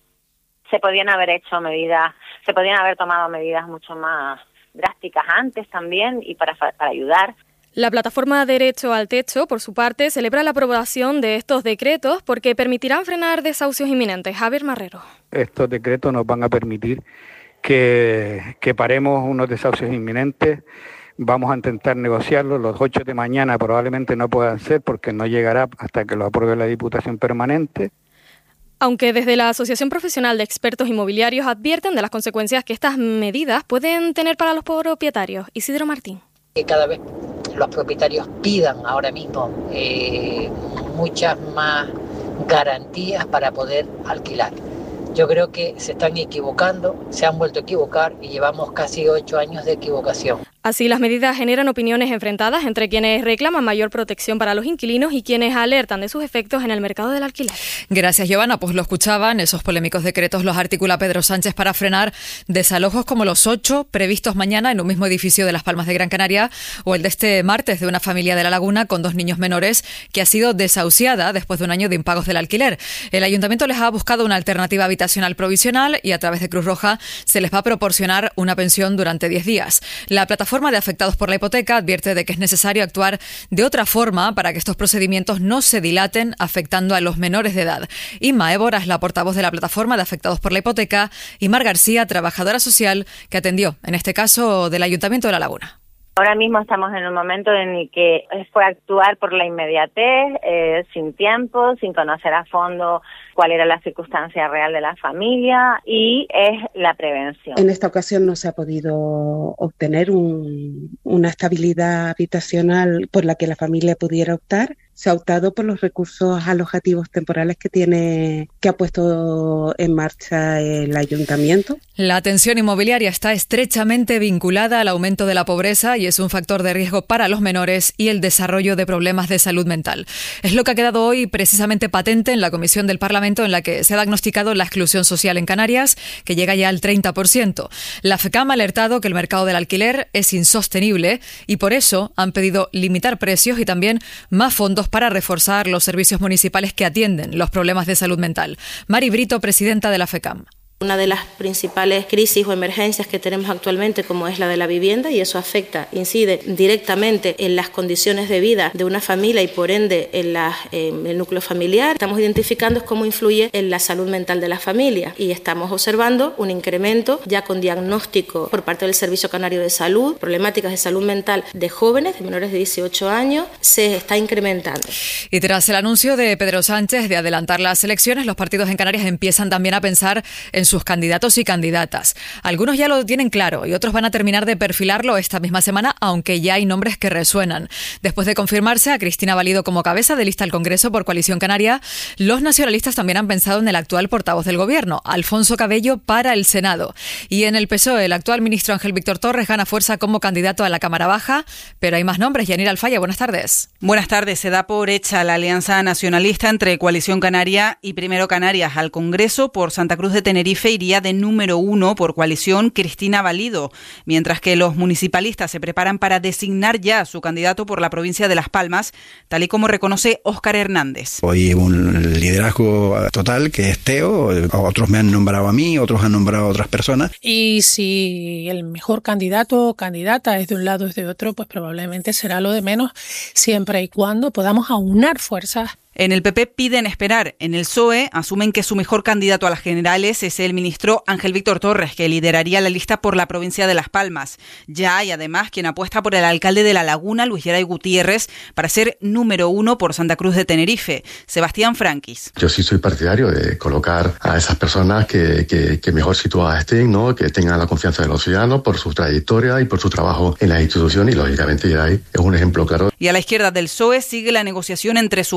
Se podían haber hecho medidas, se podían haber tomado medidas mucho más drásticas antes también y para, para ayudar. La plataforma Derecho al Techo, por su parte, celebra la aprobación de estos decretos porque permitirán frenar desahucios inminentes. Javier Marrero. Estos decretos nos van a permitir que, que paremos unos desahucios inminentes. Vamos a intentar negociarlos. Los ocho de mañana probablemente no puedan ser porque no llegará hasta que lo apruebe la Diputación Permanente. Aunque desde la Asociación Profesional de Expertos Inmobiliarios advierten de las consecuencias que estas medidas pueden tener para los propietarios. Isidro Martín. Que cada vez los propietarios pidan ahora mismo eh, muchas más garantías para poder alquilar. Yo creo que se están equivocando, se han vuelto a equivocar y llevamos casi ocho años de equivocación. Así, las medidas generan opiniones enfrentadas entre quienes reclaman mayor protección para los inquilinos y quienes alertan de sus efectos en el mercado del alquiler. Gracias, Giovanna. Pues lo escuchaban, esos polémicos decretos los articula Pedro Sánchez para frenar desalojos como los ocho previstos mañana en un mismo edificio de Las Palmas de Gran Canaria o el de este martes de una familia de La Laguna con dos niños menores que ha sido desahuciada después de un año de impagos del alquiler. El ayuntamiento les ha buscado una alternativa habitacional provisional y a través de Cruz Roja se les va a proporcionar una pensión durante diez días. La plataforma de afectados por la hipoteca advierte de que es necesario actuar de otra forma para que estos procedimientos no se dilaten afectando a los menores de edad. Inma Évora es la portavoz de la plataforma de afectados por la hipoteca y Mar García, trabajadora social que atendió, en este caso, del Ayuntamiento de La Laguna. Ahora mismo estamos en un momento en el que fue actuar por la inmediatez, eh, sin tiempo, sin conocer a fondo cuál era la circunstancia real de la familia y es la prevención. En esta ocasión no se ha podido obtener un, una estabilidad habitacional por la que la familia pudiera optar. Se ha optado por los recursos alojativos temporales que tiene, que ha puesto en marcha el ayuntamiento. La tensión inmobiliaria está estrechamente vinculada al aumento de la pobreza y es un factor de riesgo para los menores y el desarrollo de problemas de salud mental. Es lo que ha quedado hoy precisamente patente en la comisión del Parlamento en la que se ha diagnosticado la exclusión social en Canarias, que llega ya al treinta por ciento. La FECAM ha alertado que el mercado del alquiler es insostenible y por eso han pedido limitar precios y también más fondos para reforzar los servicios municipales que atienden los problemas de salud mental. Mari Brito, presidenta de la FECAM. Una de las principales crisis o emergencias que tenemos actualmente, como es la de la vivienda, y eso afecta, incide directamente en las condiciones de vida de una familia y por ende en, la, en el núcleo familiar. Estamos identificando cómo influye en la salud mental de la familia y estamos observando un incremento ya con diagnóstico por parte del Servicio Canario de Salud, problemáticas de salud mental de jóvenes, de menores de dieciocho años, se está incrementando. Y tras el anuncio de Pedro Sánchez de adelantar las elecciones, los partidos en Canarias empiezan también a pensar en sus candidatos y candidatas. Algunos ya lo tienen claro y otros van a terminar de perfilarlo esta misma semana, aunque ya hay nombres que resuenan. Después de confirmarse a Cristina Valido como cabeza de lista al Congreso por Coalición Canaria, los nacionalistas también han pensado en el actual portavoz del Gobierno, Alfonso Cabello, para el Senado. Y en el P S O E, el actual ministro Ángel Víctor Torres gana fuerza como candidato a la Cámara Baja, pero hay más nombres. Yanira Alfaya, buenas tardes. Buenas tardes. Se da por hecha la alianza nacionalista entre Coalición Canaria y Primero Canarias. Al Congreso por Santa Cruz de Tenerife iría de número uno por coalición Cristina Valido, mientras que los municipalistas se preparan para designar ya a su candidato por la provincia de Las Palmas, tal y como reconoce Óscar Hernández. Hoy un liderazgo total que es Teo, otros me han nombrado a mí, otros han nombrado a otras personas. Y si el mejor candidato o candidata es de un lado o es de otro, pues probablemente será lo de menos, siempre y cuando podamos aunar fuerzas. En el P P piden esperar. En el P S O E asumen que su mejor candidato a las generales es el ministro Ángel Víctor Torres, que lideraría la lista por la provincia de Las Palmas. Ya hay además quien apuesta por el alcalde de La Laguna, Luis Geray Gutiérrez, para ser número uno por Santa Cruz de Tenerife, Sebastián Franquis. Yo sí soy partidario de colocar a esas personas que, que, que mejor situadas estén, ¿no? Que tengan la confianza de los ciudadanos por su trayectoria y por su trabajo en las instituciones y lógicamente Geray es un ejemplo claro. Y a la izquierda del P S O E sigue la negociación entre Sumar, Podemos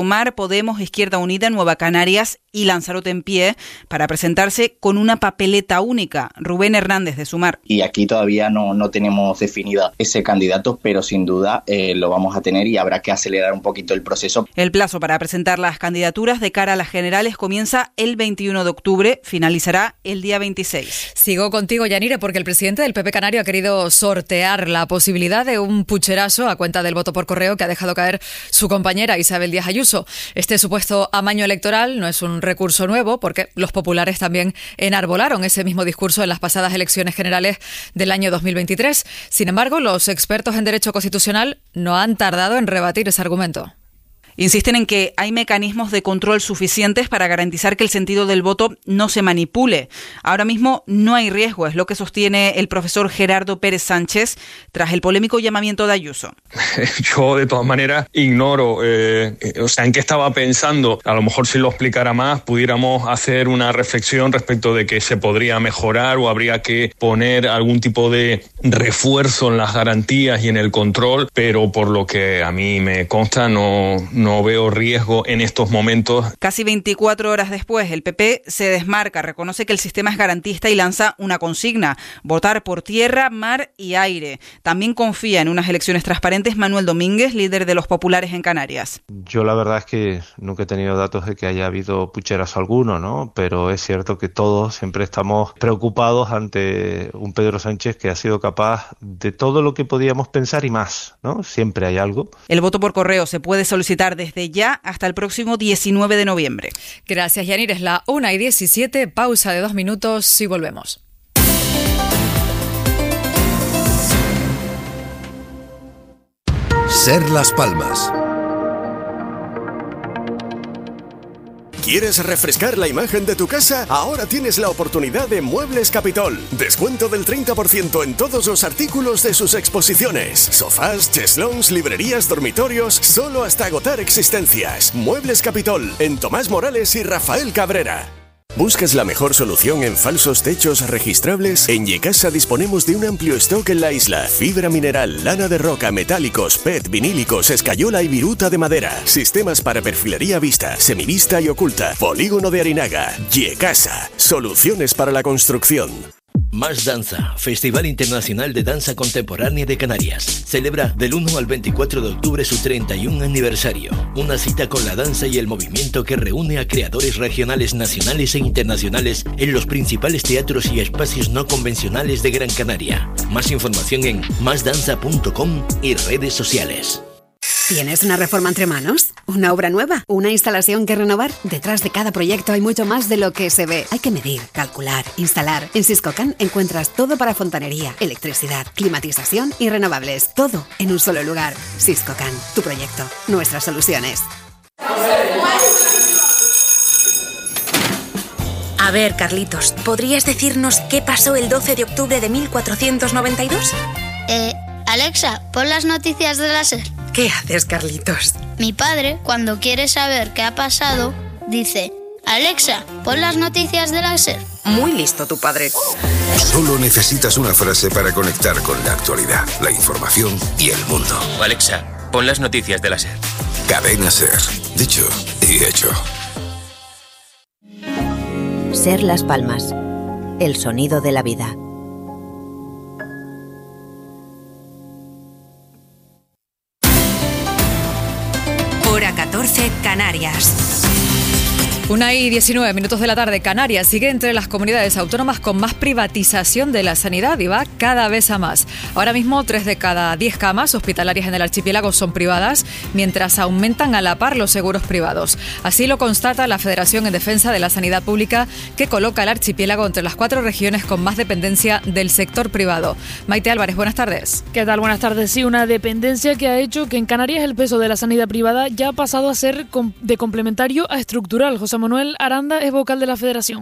Podemos, Izquierda Unida, Nueva Canarias y Lanzarote en pie para presentarse con una papeleta única. Rubén Hernández, de Sumar. Y aquí todavía no, no tenemos definida ese candidato, pero sin duda eh, lo vamos a tener y habrá que acelerar un poquito el proceso. El plazo para presentar las candidaturas de cara a las generales comienza el veintiuno de octubre, finalizará el día veintiséis. Sigo contigo, Yanire, porque el presidente del P P Canario ha querido sortear la posibilidad de un pucherazo a cuenta del voto por correo que ha dejado caer su compañera Isabel Díaz Ayuso. Este supuesto amaño electoral no es un recurso nuevo, porque los populares también enarbolaron ese mismo discurso en las pasadas elecciones generales del año dos mil veintitrés. Sin embargo, los expertos en derecho constitucional no han tardado en rebatir ese argumento. Insisten en que hay mecanismos de control suficientes para garantizar que el sentido del voto no se manipule. Ahora mismo no hay riesgo, es lo que sostiene el profesor Gerardo Pérez Sánchez tras el polémico llamamiento de Ayuso. Yo, de todas maneras, ignoro, eh, o sea, en qué estaba pensando. A lo mejor si lo explicara más, pudiéramos hacer una reflexión respecto de que se podría mejorar o habría que poner algún tipo de refuerzo en las garantías y en el control, pero por lo que a mí me consta, no... no No veo riesgo en estos momentos. Casi veinticuatro horas después, el P P se desmarca, reconoce que el sistema es garantista y lanza una consigna: votar por tierra, mar y aire. También confía en unas elecciones transparentes Manuel Domínguez, líder de los populares en Canarias. Yo la verdad es que nunca he tenido datos de que haya habido pucherazo alguno, ¿no? Pero es cierto que todos siempre estamos preocupados ante un Pedro Sánchez que ha sido capaz de todo lo que podíamos pensar y más, ¿no? Siempre hay algo. El voto por correo se puede solicitar desde ya hasta el próximo diecinueve de noviembre. Gracias, Yanir. Es la una y diecisiete, pausa de dos minutos y volvemos. Ser Las Palmas. ¿Quieres refrescar la imagen de tu casa? Ahora tienes la oportunidad de Muebles Capitol. Descuento del treinta por ciento en todos los artículos de sus exposiciones. Sofás, cheslons, librerías, dormitorios, solo hasta agotar existencias. Muebles Capitol, en Tomás Morales y Rafael Cabrera. ¿Buscas la mejor solución en falsos techos registrables? En Yecasa disponemos de un amplio stock en la isla. Fibra mineral, lana de roca, metálicos, P E T, vinílicos, escayola y viruta de madera. Sistemas para perfilería vista, semivista y oculta. Polígono de Arinaga. Yecasa. Soluciones para la construcción. Más Danza, Festival Internacional de Danza Contemporánea de Canarias. Celebra del uno al veinticuatro de octubre su treinta y un aniversario. Una cita con la danza y el movimiento que reúne a creadores regionales, nacionales e internacionales en los principales teatros y espacios no convencionales de Gran Canaria. Más información en más danza punto com y redes sociales. ¿Tienes una reforma entre manos? ¿Una obra nueva? ¿Una instalación que renovar? Detrás de cada proyecto hay mucho más de lo que se ve. Hay que medir, calcular, instalar. En Siscocan encuentras todo para fontanería, electricidad, climatización y renovables. Todo en un solo lugar. Siscocan, tu proyecto, nuestras soluciones. A ver, Carlitos, ¿podrías decirnos qué pasó el doce de octubre de mil cuatrocientos noventa y dos? Eh, Alexa, pon las noticias de la SER. ¿Qué haces, Carlitos? Mi padre, cuando quiere saber qué ha pasado, dice: Alexa, pon las noticias de la SER. Muy listo tu padre. Solo necesitas una frase para conectar con la actualidad, la información y el mundo. Alexa, pon las noticias de la SER. Cadena SER. Dicho y hecho. Ser Las Palmas. El sonido de la vida. Hora catorce, Canarias. Una y diecinueve minutos de la tarde. Canarias sigue entre las comunidades autónomas con más privatización de la sanidad y va cada vez a más. Ahora mismo, tres de cada diez camas hospitalarias en el archipiélago son privadas, mientras aumentan a la par los seguros privados. Así lo constata la Federación en Defensa de la Sanidad Pública, que coloca al archipiélago entre las cuatro regiones con más dependencia del sector privado. Maite Álvarez, buenas tardes. ¿Qué tal? Buenas tardes. Sí, una dependencia que ha hecho que en Canarias el peso de la sanidad privada ya ha pasado a ser de complementario a estructural. José Manuel Aranda es vocal de la Federación.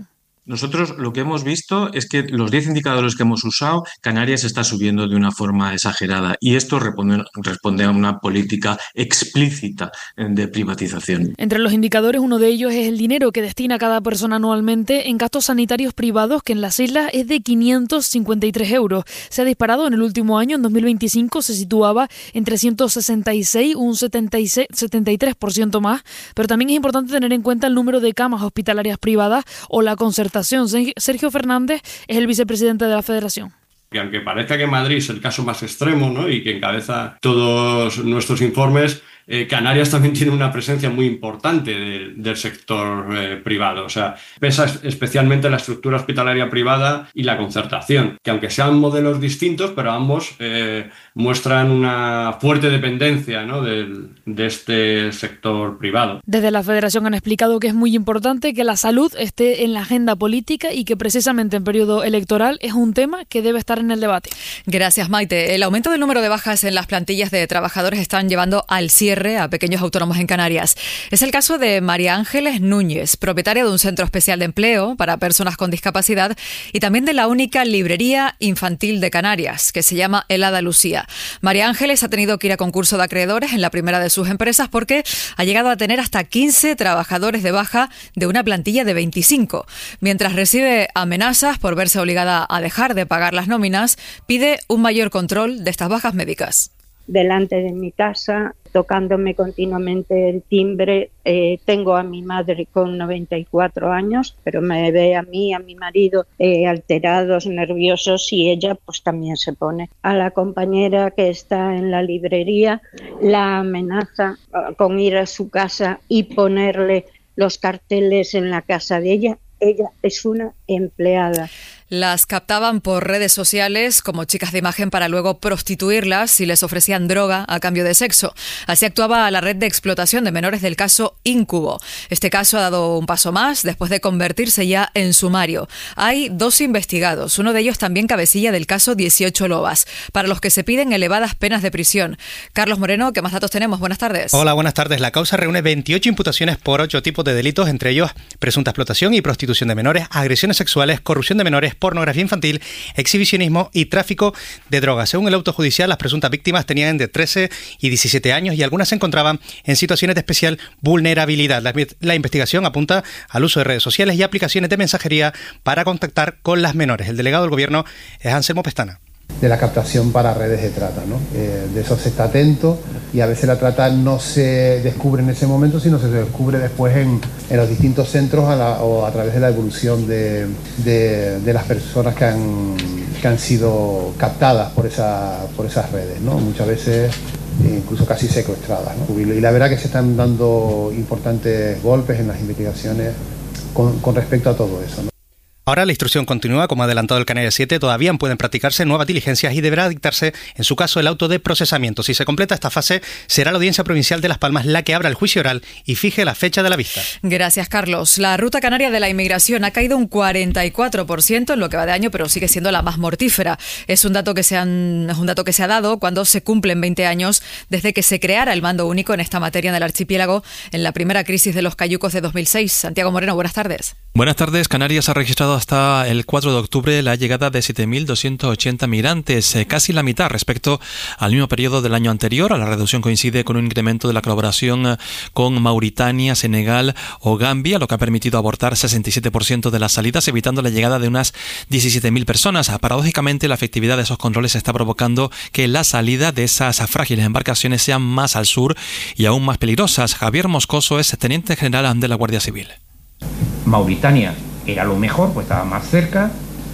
Nosotros lo que hemos visto es que los diez indicadores que hemos usado, Canarias está subiendo de una forma exagerada y esto responde, responde a una política explícita de privatización. Entre los indicadores, uno de ellos es el dinero que destina cada persona anualmente en gastos sanitarios privados, que en las islas es de quinientos cincuenta y tres euros. Se ha disparado en el último año, en dos mil veinticinco se situaba en trescientos sesenta y seis, un setenta y seis, setenta y tres por ciento más, pero también es importante tener en cuenta el número de camas hospitalarias privadas o la concertación. Sergio Fernández es el vicepresidente de la Federación. Que aunque parezca que Madrid es el caso más extremo, ¿no?, y que encabeza todos nuestros informes, eh, Canarias también tiene una presencia muy importante de, del sector eh, privado. O sea, pesa especialmente la estructura hospitalaria privada y la concertación, que aunque sean modelos distintos, pero ambos eh, muestran una fuerte dependencia, ¿no?, de, de este sector privado. Desde la Federación han explicado que es muy importante que la salud esté en la agenda política y que precisamente en periodo electoral es un tema que debe estar en el debate. Gracias, Maite. El aumento del número de bajas en las plantillas de trabajadores están llevando al cierre a pequeños autónomos en Canarias. Es el caso de María Ángeles Núñez, propietaria de un centro especial de empleo para personas con discapacidad y también de la única librería infantil de Canarias, que se llama Helada Lucía. María Ángeles ha tenido que ir a concurso de acreedores en la primera de sus empresas porque ha llegado a tener hasta quince trabajadores de baja de una plantilla de veinticinco. Mientras recibe amenazas por verse obligada a dejar de pagar las nóminas, pide un mayor control de estas bajas médicas. Delante de mi casa, tocándome continuamente el timbre. Eh, tengo a mi madre con noventa y cuatro años, pero me ve a mí, a mi marido, eh, alterados, nerviosos, y ella pues también se pone. A la compañera que está en la librería la amenaza con ir a su casa y ponerle los carteles en la casa de ella. Ella es una empleada. Las captaban por redes sociales como chicas de imagen para luego prostituirlas y les ofrecían droga a cambio de sexo. Así actuaba la red de explotación de menores del caso Íncubo. Este caso ha dado un paso más después de convertirse ya en sumario. Hay dos investigados, uno de ellos también cabecilla del caso dieciocho Lobas, para los que se piden elevadas penas de prisión. Carlos Moreno, ¿qué más datos tenemos? Buenas tardes. Hola, buenas tardes. La causa reúne veintiocho imputaciones por ocho tipos de delitos, entre ellos presunta explotación y prostitución de menores, agresiones sexuales, corrupción de menores, pornografía infantil, exhibicionismo y tráfico de drogas. Según el auto judicial, las presuntas víctimas tenían de trece y diecisiete años y algunas se encontraban en situaciones de especial vulnerabilidad. La, la investigación apunta al uso de redes sociales y aplicaciones de mensajería para contactar con las menores. El delegado del Gobierno es Anselmo Pestana. De la captación para redes de trata, ¿no? Eh, de eso se está atento y a veces la trata no se descubre en ese momento, sino se descubre después en, en los distintos centros a la, o a través de la evolución de, de, de las personas que han, que han sido captadas por, esa, por esas redes, ¿no? Muchas veces incluso casi secuestradas, ¿no? Y la verdad que se están dando importantes golpes en las investigaciones con, con respecto a todo eso, ¿no? Ahora la instrucción continúa, como ha adelantado el Canarias siete, todavía pueden practicarse nuevas diligencias y deberá dictarse, en su caso, el auto de procesamiento. Si se completa esta fase, será la Audiencia Provincial de Las Palmas la que abra el juicio oral y fije la fecha de la vista. Gracias, Carlos. La ruta canaria de la inmigración ha caído un cuarenta y cuatro por ciento en lo que va de año, pero sigue siendo la más mortífera. Es un dato que se han, es un dato que se ha dado cuando se cumplen veinte años desde que se creara el mando único en esta materia en el archipiélago en la primera crisis de los cayucos de dos mil seis. Santiago Moreno, buenas tardes. Buenas tardes. Canarias ha registrado hasta el cuatro de octubre la llegada de siete mil doscientos ochenta migrantes, eh, casi la mitad respecto al mismo periodo del año anterior. La reducción coincide con un incremento de la colaboración eh, con Mauritania, Senegal o Gambia, lo que ha permitido abortar sesenta y siete por ciento de las salidas, evitando la llegada de unas diecisiete mil personas. Paradójicamente, la efectividad de esos controles está provocando que la salida de esas frágiles embarcaciones sean más al sur y aún más peligrosas. Javier Moscoso es teniente general de la Guardia Civil. Mauritania era lo mejor, pues estaba más cerca,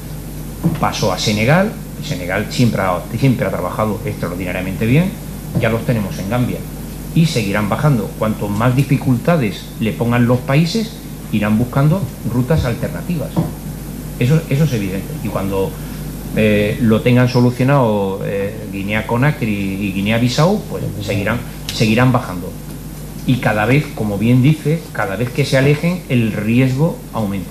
pasó a Senegal, Senegal siempre ha, siempre ha trabajado extraordinariamente bien, ya los tenemos en Gambia y seguirán bajando. Cuanto más dificultades le pongan los países, irán buscando rutas alternativas. Eso, eso es evidente. Y cuando eh, lo tengan solucionado eh, Guinea-Conakry y Guinea-Bissau, pues seguirán, seguirán bajando. Y cada vez, como bien dice, cada vez que se alejen, el riesgo aumenta.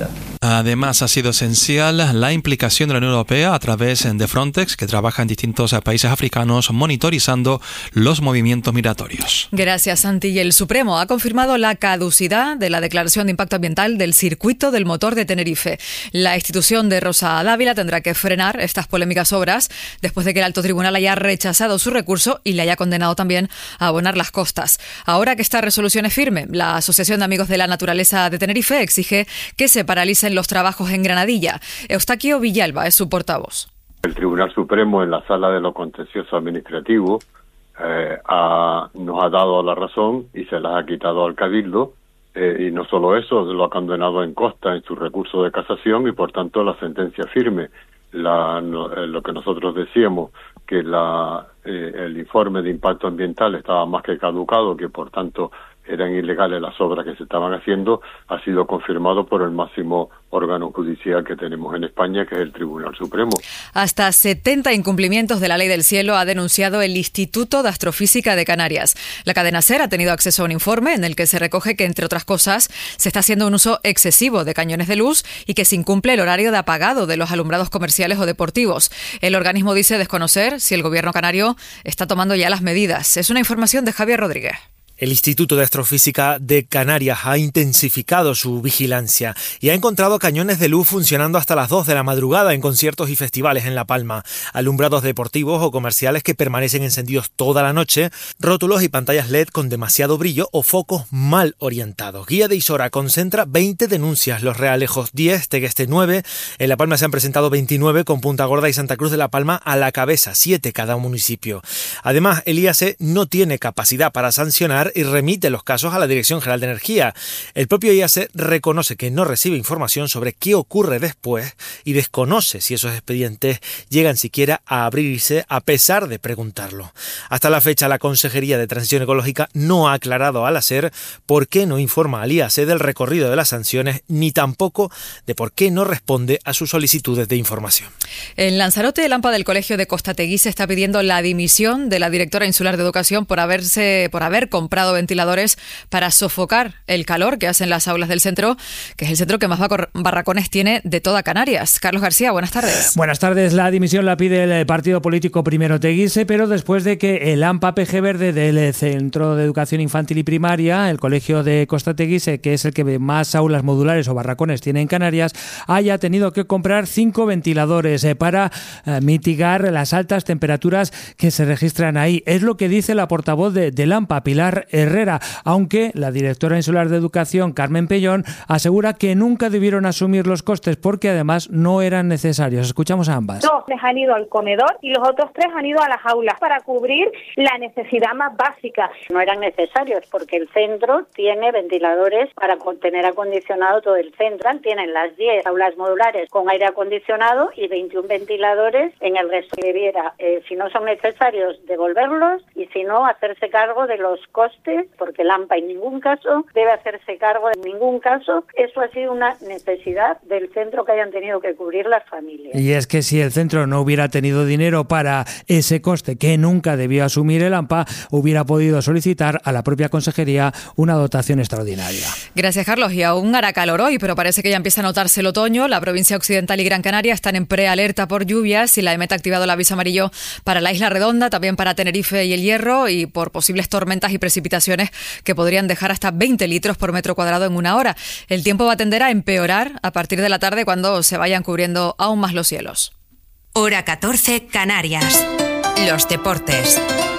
Además, ha sido esencial la implicación de la Unión Europea a través de Frontex, que trabaja en distintos países africanos monitorizando los movimientos migratorios. Gracias, Santi. Y el Supremo ha confirmado la caducidad de la declaración de impacto ambiental del circuito del motor de Tenerife. La institución de Rosa Dávila tendrá que frenar estas polémicas obras después de que el alto tribunal haya rechazado su recurso y le haya condenado también a abonar las costas. Ahora que esta resolución es firme, la Asociación de Amigos de la Naturaleza de Tenerife exige que se paralicen los trabajos en Granadilla. Eustaquio Villalba es su portavoz. El Tribunal Supremo, en la Sala de lo Contencioso Administrativo, eh, ha, nos ha dado la razón y se las ha quitado al Cabildo, eh, y no solo eso, lo ha condenado en costa en su recurso de casación y por tanto la sentencia firme. La, no, eh, lo que nosotros decíamos, que la, eh, el informe de impacto ambiental estaba más que caducado, que por tanto eran ilegales las obras que se estaban haciendo, ha sido confirmado por el máximo órgano judicial que tenemos en España, que es el Tribunal Supremo. Hasta setenta incumplimientos de la Ley del Cielo ha denunciado el Instituto de Astrofísica de Canarias. La cadena SER ha tenido acceso a un informe en el que se recoge que, entre otras cosas, se está haciendo un uso excesivo de cañones de luz y que se incumple el horario de apagado de los alumbrados comerciales o deportivos. El organismo dice desconocer si el gobierno canario está tomando ya las medidas. Es una información de Javier Rodríguez. El Instituto de Astrofísica de Canarias ha intensificado su vigilancia y ha encontrado cañones de luz funcionando hasta las dos de la madrugada en conciertos y festivales en La Palma, alumbrados deportivos o comerciales que permanecen encendidos toda la noche, rótulos y pantallas L E D con demasiado brillo o focos mal orientados. Guía de Isora concentra veinte denuncias, Los Realejos diez, Tegueste nueve, en La Palma se han presentado veintinueve con Punta Gorda y Santa Cruz de la Palma a la cabeza, siete cada municipio. Además, el I A C no tiene capacidad para sancionar y remite los casos a la Dirección General de Energía. El propio I A C reconoce que no recibe información sobre qué ocurre después y desconoce si esos expedientes llegan siquiera a abrirse a pesar de preguntarlo. Hasta la fecha, la Consejería de Transición Ecológica no ha aclarado al ASER por qué no informa al I A C del recorrido de las sanciones ni tampoco de por qué no responde a sus solicitudes de información. En Lanzarote, el AMPA del Colegio de Costategui se está pidiendo la dimisión de la directora insular de Educación por haberse por haber comprado ventiladores para sofocar el calor que hacen las aulas del centro, que es el centro que más barracones tiene de toda Canarias. Carlos García, buenas tardes. Buenas tardes. La dimisión la pide el partido político Primero Teguise, pero después de que el AMPA P G Verde del Centro de Educación Infantil y Primaria, el Colegio de Costa Teguise, que es el que más aulas modulares o barracones tiene en Canarias, haya tenido que comprar cinco ventiladores para eh, mitigar las altas temperaturas que se registran ahí. Es lo que dice la portavoz de, del AMPA, Pilar Herrera, aunque la directora insular de Educación, Carmen Pellón, asegura que nunca debieron asumir los costes porque además no eran necesarios. Escuchamos a ambas. Dos les han ido al comedor y los otros tres han ido a las aulas para cubrir la necesidad más básica. No eran necesarios porque el centro tiene ventiladores para tener acondicionado todo el centro. Tienen las diez aulas modulares con aire acondicionado y veintiún ventiladores en el resto. Debiera, eh, si no son necesarios, devolverlos y si no, hacerse cargo de los costes, porque el AMPA en ningún caso debe hacerse cargo, en ningún caso. Eso ha sido una necesidad del centro que hayan tenido que cubrir las familias. Y es que si el centro no hubiera tenido dinero para ese coste que nunca debió asumir el AMPA, hubiera podido solicitar a la propia consejería una dotación extraordinaria. Gracias, Carlos. Y aún hará calor hoy, pero parece que ya empieza a notarse el otoño. La provincia occidental y Gran Canaria están en prealerta por lluvias y la EMET ha activado el aviso amarillo para la Isla Redonda, también para Tenerife y El Hierro, y por posibles tormentas y precipitaciones que podrían dejar hasta veinte litros por metro cuadrado en una hora. El tiempo va a tender a empeorar a partir de la tarde cuando se vayan cubriendo aún más los cielos. Hora catorce, Canarias. Los deportes.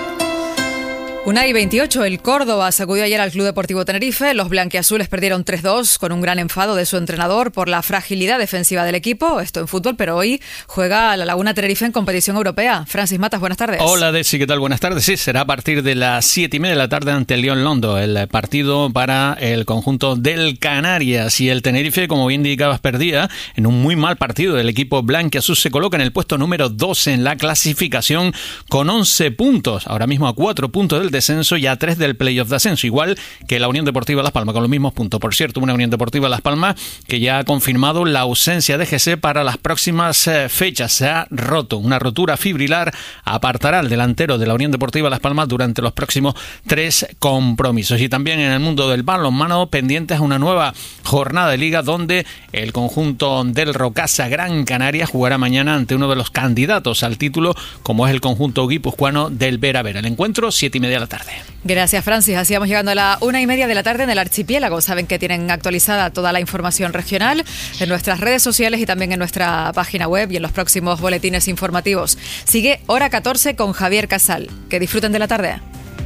Una y veintiocho, el Córdoba sacudió ayer al Club Deportivo Tenerife. Los blanquiazules perdieron tres dos con un gran enfado de su entrenador por la fragilidad defensiva del equipo. Esto en fútbol, pero hoy juega la Laguna Tenerife en competición europea. Francis Matas, buenas tardes. Hola, Desi, ¿qué tal? Buenas tardes. Sí, será a partir de las siete y media de la tarde ante el Lyon Londo, el partido para el conjunto del Canarias. Y el Tenerife, como bien indicabas, perdía en un muy mal partido. El equipo blanquiazul se coloca en el puesto número doce en la clasificación con once puntos. Ahora mismo a cuatro puntos del descenso y a tres del playoff de ascenso, igual que la Unión Deportiva Las Palmas, con los mismos puntos. Por cierto, una Unión Deportiva Las Palmas que ya ha confirmado la ausencia de G C para las próximas eh, fechas. Se ha roto, una rotura fibrilar apartará al delantero de la Unión Deportiva Las Palmas durante los próximos tres compromisos. Y también en el mundo del balonmano, pendientes a una nueva jornada de liga donde el conjunto del Rocasa Gran Canaria jugará mañana ante uno de los candidatos al título, como es el conjunto guipuzcoano del Vera Vera. El encuentro, siete y media de la tarde. Gracias, Francis. Así vamos llegando a la una y media de la tarde en el archipiélago. Saben que tienen actualizada toda la información regional en nuestras redes sociales y también en nuestra página web y en los próximos boletines informativos. Sigue Hora catorce con Javier Casal. Que disfruten de la tarde.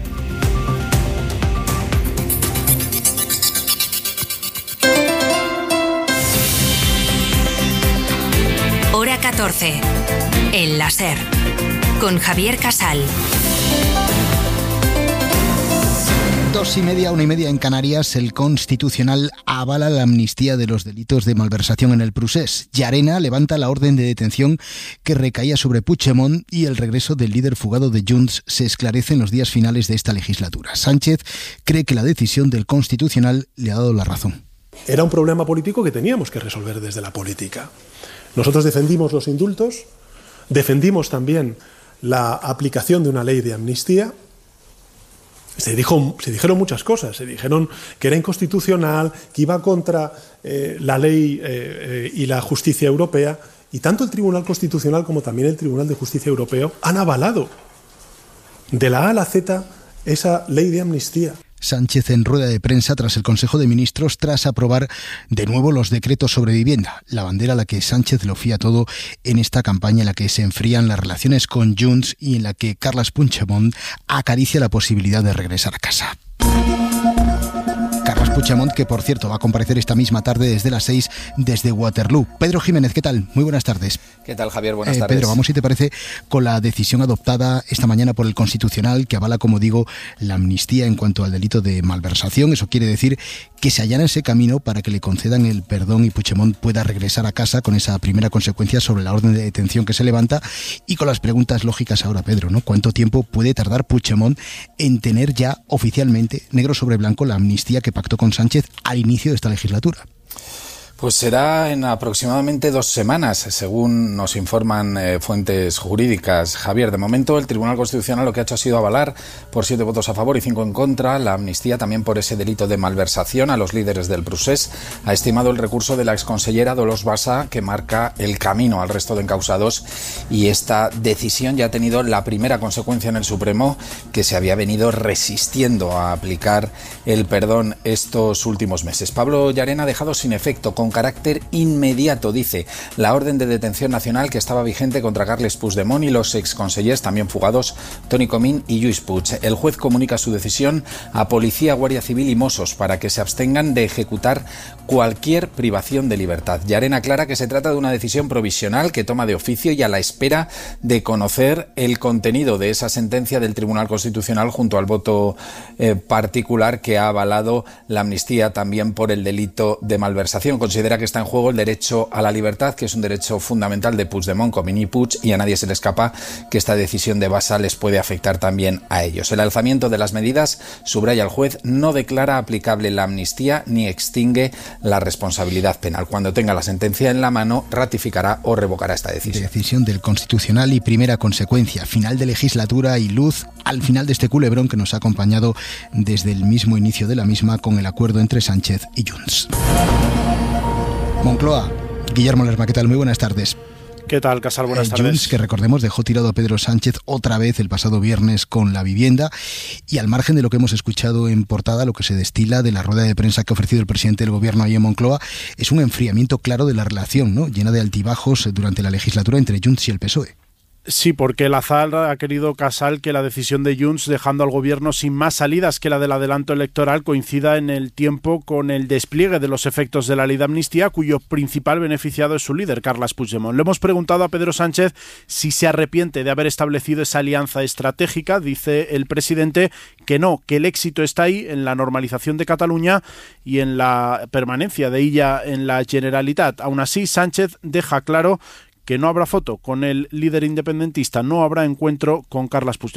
Hora catorce, en la SER, con Javier Casal. Dos y media, una y media en Canarias, el Constitucional avala la amnistía de los delitos de malversación en el Prusés. Llarena levanta la orden de detención que recaía sobre Puigdemont y el regreso del líder fugado de Junts se esclarece en los días finales de esta legislatura. Sánchez cree que la decisión del Constitucional le ha dado la razón. Era un problema político que teníamos que resolver desde la política. Nosotros defendimos los indultos, defendimos también la aplicación de una ley de amnistía. Se, dijo, se dijeron muchas cosas, se dijeron que era inconstitucional, que iba contra eh, la ley eh, eh, y la justicia europea, y tanto el Tribunal Constitucional como también el Tribunal de Justicia Europeo han avalado de la A a la Z esa ley de amnistía. Sánchez en rueda de prensa tras el Consejo de Ministros tras aprobar de nuevo los decretos sobre vivienda, la bandera a la que Sánchez lo fía todo en esta campaña en la que se enfrían las relaciones con Junts y en la que Carles Puigdemont acaricia la posibilidad de regresar a casa. Carles Puigdemont, que por cierto va a comparecer esta misma tarde desde las seis desde Waterloo. Pedro Jiménez, ¿qué tal? Muy buenas tardes. ¿Qué tal, Javier? Buenas eh, tardes. Pedro, vamos si te parece con la decisión adoptada esta mañana por el Constitucional que avala, como digo, la amnistía en cuanto al delito de malversación. Eso quiere decir que se allana ese camino para que le concedan el perdón y Puigdemont pueda regresar a casa con esa primera consecuencia sobre la orden de detención que se levanta y con las preguntas lógicas ahora, Pedro, ¿no? ¿Cuánto tiempo puede tardar Puigdemont en tener ya oficialmente, negro sobre blanco, la amnistía que pactó con Sánchez al inicio de esta legislatura? Pues será en aproximadamente dos semanas, según nos informan eh, fuentes jurídicas. Javier, de momento el Tribunal Constitucional lo que ha hecho ha sido avalar por siete votos a favor y cinco en contra la amnistía también por ese delito de malversación a los líderes del Prusés. Ha estimado el recurso de la exconsellera Dolors Bassa que marca el camino al resto de encausados y esta decisión ya ha tenido la primera consecuencia en el Supremo, que se había venido resistiendo a aplicar el perdón estos últimos meses. Pablo Llarena ha dejado sin efecto con carácter inmediato, dice, la orden de detención nacional que estaba vigente contra Carles Puigdemont y los exconsellers también fugados Toni Comín y Lluís Puig. El juez comunica su decisión a Policía, Guardia Civil y Mossos para que se abstengan de ejecutar cualquier privación de libertad. Llarena aclara que se trata de una decisión provisional que toma de oficio y a la espera de conocer el contenido de esa sentencia del Tribunal Constitucional junto al voto eh, particular que ha avalado la amnistía también por el delito de malversación. Considera que está en juego el derecho a la libertad, que es un derecho fundamental de Puigdemont, Comín y Puig, y a nadie se le escapa que esta decisión de Bassa les puede afectar también a ellos. El alzamiento de las medidas, subraya el juez, no declara aplicable la amnistía ni extingue la responsabilidad penal. Cuando tenga la sentencia en la mano, ratificará o revocará esta decisión. Decisión del Constitucional y primera consecuencia, final de legislatura y luz al final de este culebrón que nos ha acompañado desde el mismo inicio de la misma con el acuerdo entre Sánchez y Junts. Moncloa, Guillermo Lerma, ¿qué tal? Muy buenas tardes. ¿Qué tal, Casal? Buenas eh, tardes. Junts, que recordemos, dejó tirado a Pedro Sánchez otra vez el pasado viernes con la vivienda y al margen de lo que hemos escuchado en portada, lo que se destila de la rueda de prensa que ha ofrecido el presidente del gobierno ahí en Moncloa es un enfriamiento claro de la relación, ¿no? Llena de altibajos durante la legislatura entre Junts y el P S O E. Sí, porque el azar ha querido, Casal, que la decisión de Junts, dejando al gobierno sin más salidas que la del adelanto electoral, coincida en el tiempo con el despliegue de los efectos de la ley de amnistía, cuyo principal beneficiado es su líder, Carles Puigdemont. Le hemos preguntado a Pedro Sánchez si se arrepiente de haber establecido esa alianza estratégica. Dice el presidente que no, que el éxito está ahí en la normalización de Cataluña y en la permanencia de ella en la Generalitat. Aún así, Sánchez deja claro que no habrá foto con el líder independentista, no habrá encuentro con Carles Puigdemont.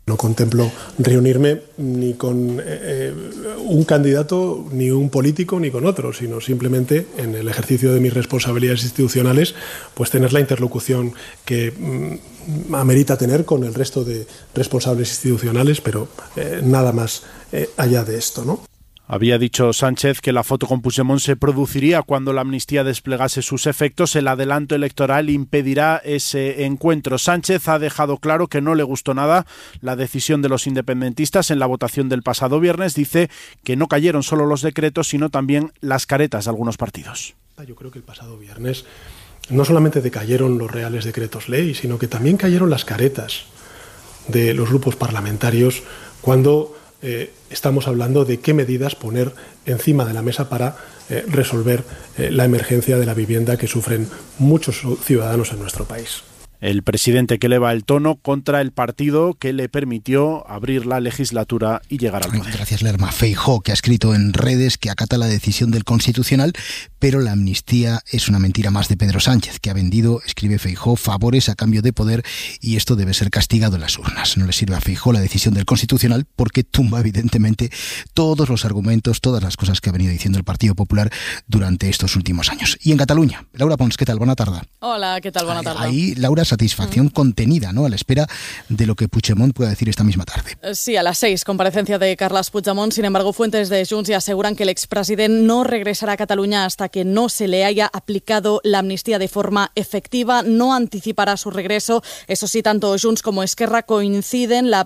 No contemplo reunirme ni con eh, un candidato, ni un político, ni con otro, sino simplemente en el ejercicio de mis responsabilidades institucionales, pues tener la interlocución que mm, amerita tener con el resto de responsables institucionales, pero eh, nada más eh, allá de esto, ¿no? Había dicho Sánchez que la foto con Puigdemont se produciría cuando la amnistía desplegase sus efectos. El adelanto electoral impedirá ese encuentro. Sánchez ha dejado claro que no le gustó nada la decisión de los independentistas en la votación del pasado viernes. Dice que no cayeron solo los decretos, sino también las caretas de algunos partidos. Yo creo que el pasado viernes no solamente decayeron los reales decretos ley, sino que también cayeron las caretas de los grupos parlamentarios cuando Eh, estamos hablando de qué medidas poner encima de la mesa para eh, resolver eh, la emergencia de la vivienda que sufren muchos ciudadanos en nuestro país. El presidente que eleva el tono contra el partido que le permitió abrir la legislatura y llegar al poder. Gracias, Lerma. Feijóo, que ha escrito en redes que acata la decisión del Constitucional, pero la amnistía es una mentira más de Pedro Sánchez, que ha vendido, escribe Feijóo, favores a cambio de poder, y esto debe ser castigado en las urnas. No le sirve a Feijóo la decisión del Constitucional porque tumba evidentemente todos los argumentos, todas las cosas que ha venido diciendo el Partido Popular durante estos últimos años. Y en Cataluña, Laura Pons, ¿qué tal? Buena tarde. Hola, ¿qué tal? Buena tarde. Ahí, Laura, satisfacción mm. contenida, ¿no? A la espera de lo que Puigdemont pueda decir esta misma tarde. Sí, a las seis, comparecencia de Carles Puigdemont. Sin embargo, fuentes de Junts ya aseguran que el expresidente no regresará a Cataluña hasta que no se le haya aplicado la amnistía de forma efectiva. No anticipará su regreso. Eso sí, tanto Junts como Esquerra coinciden. La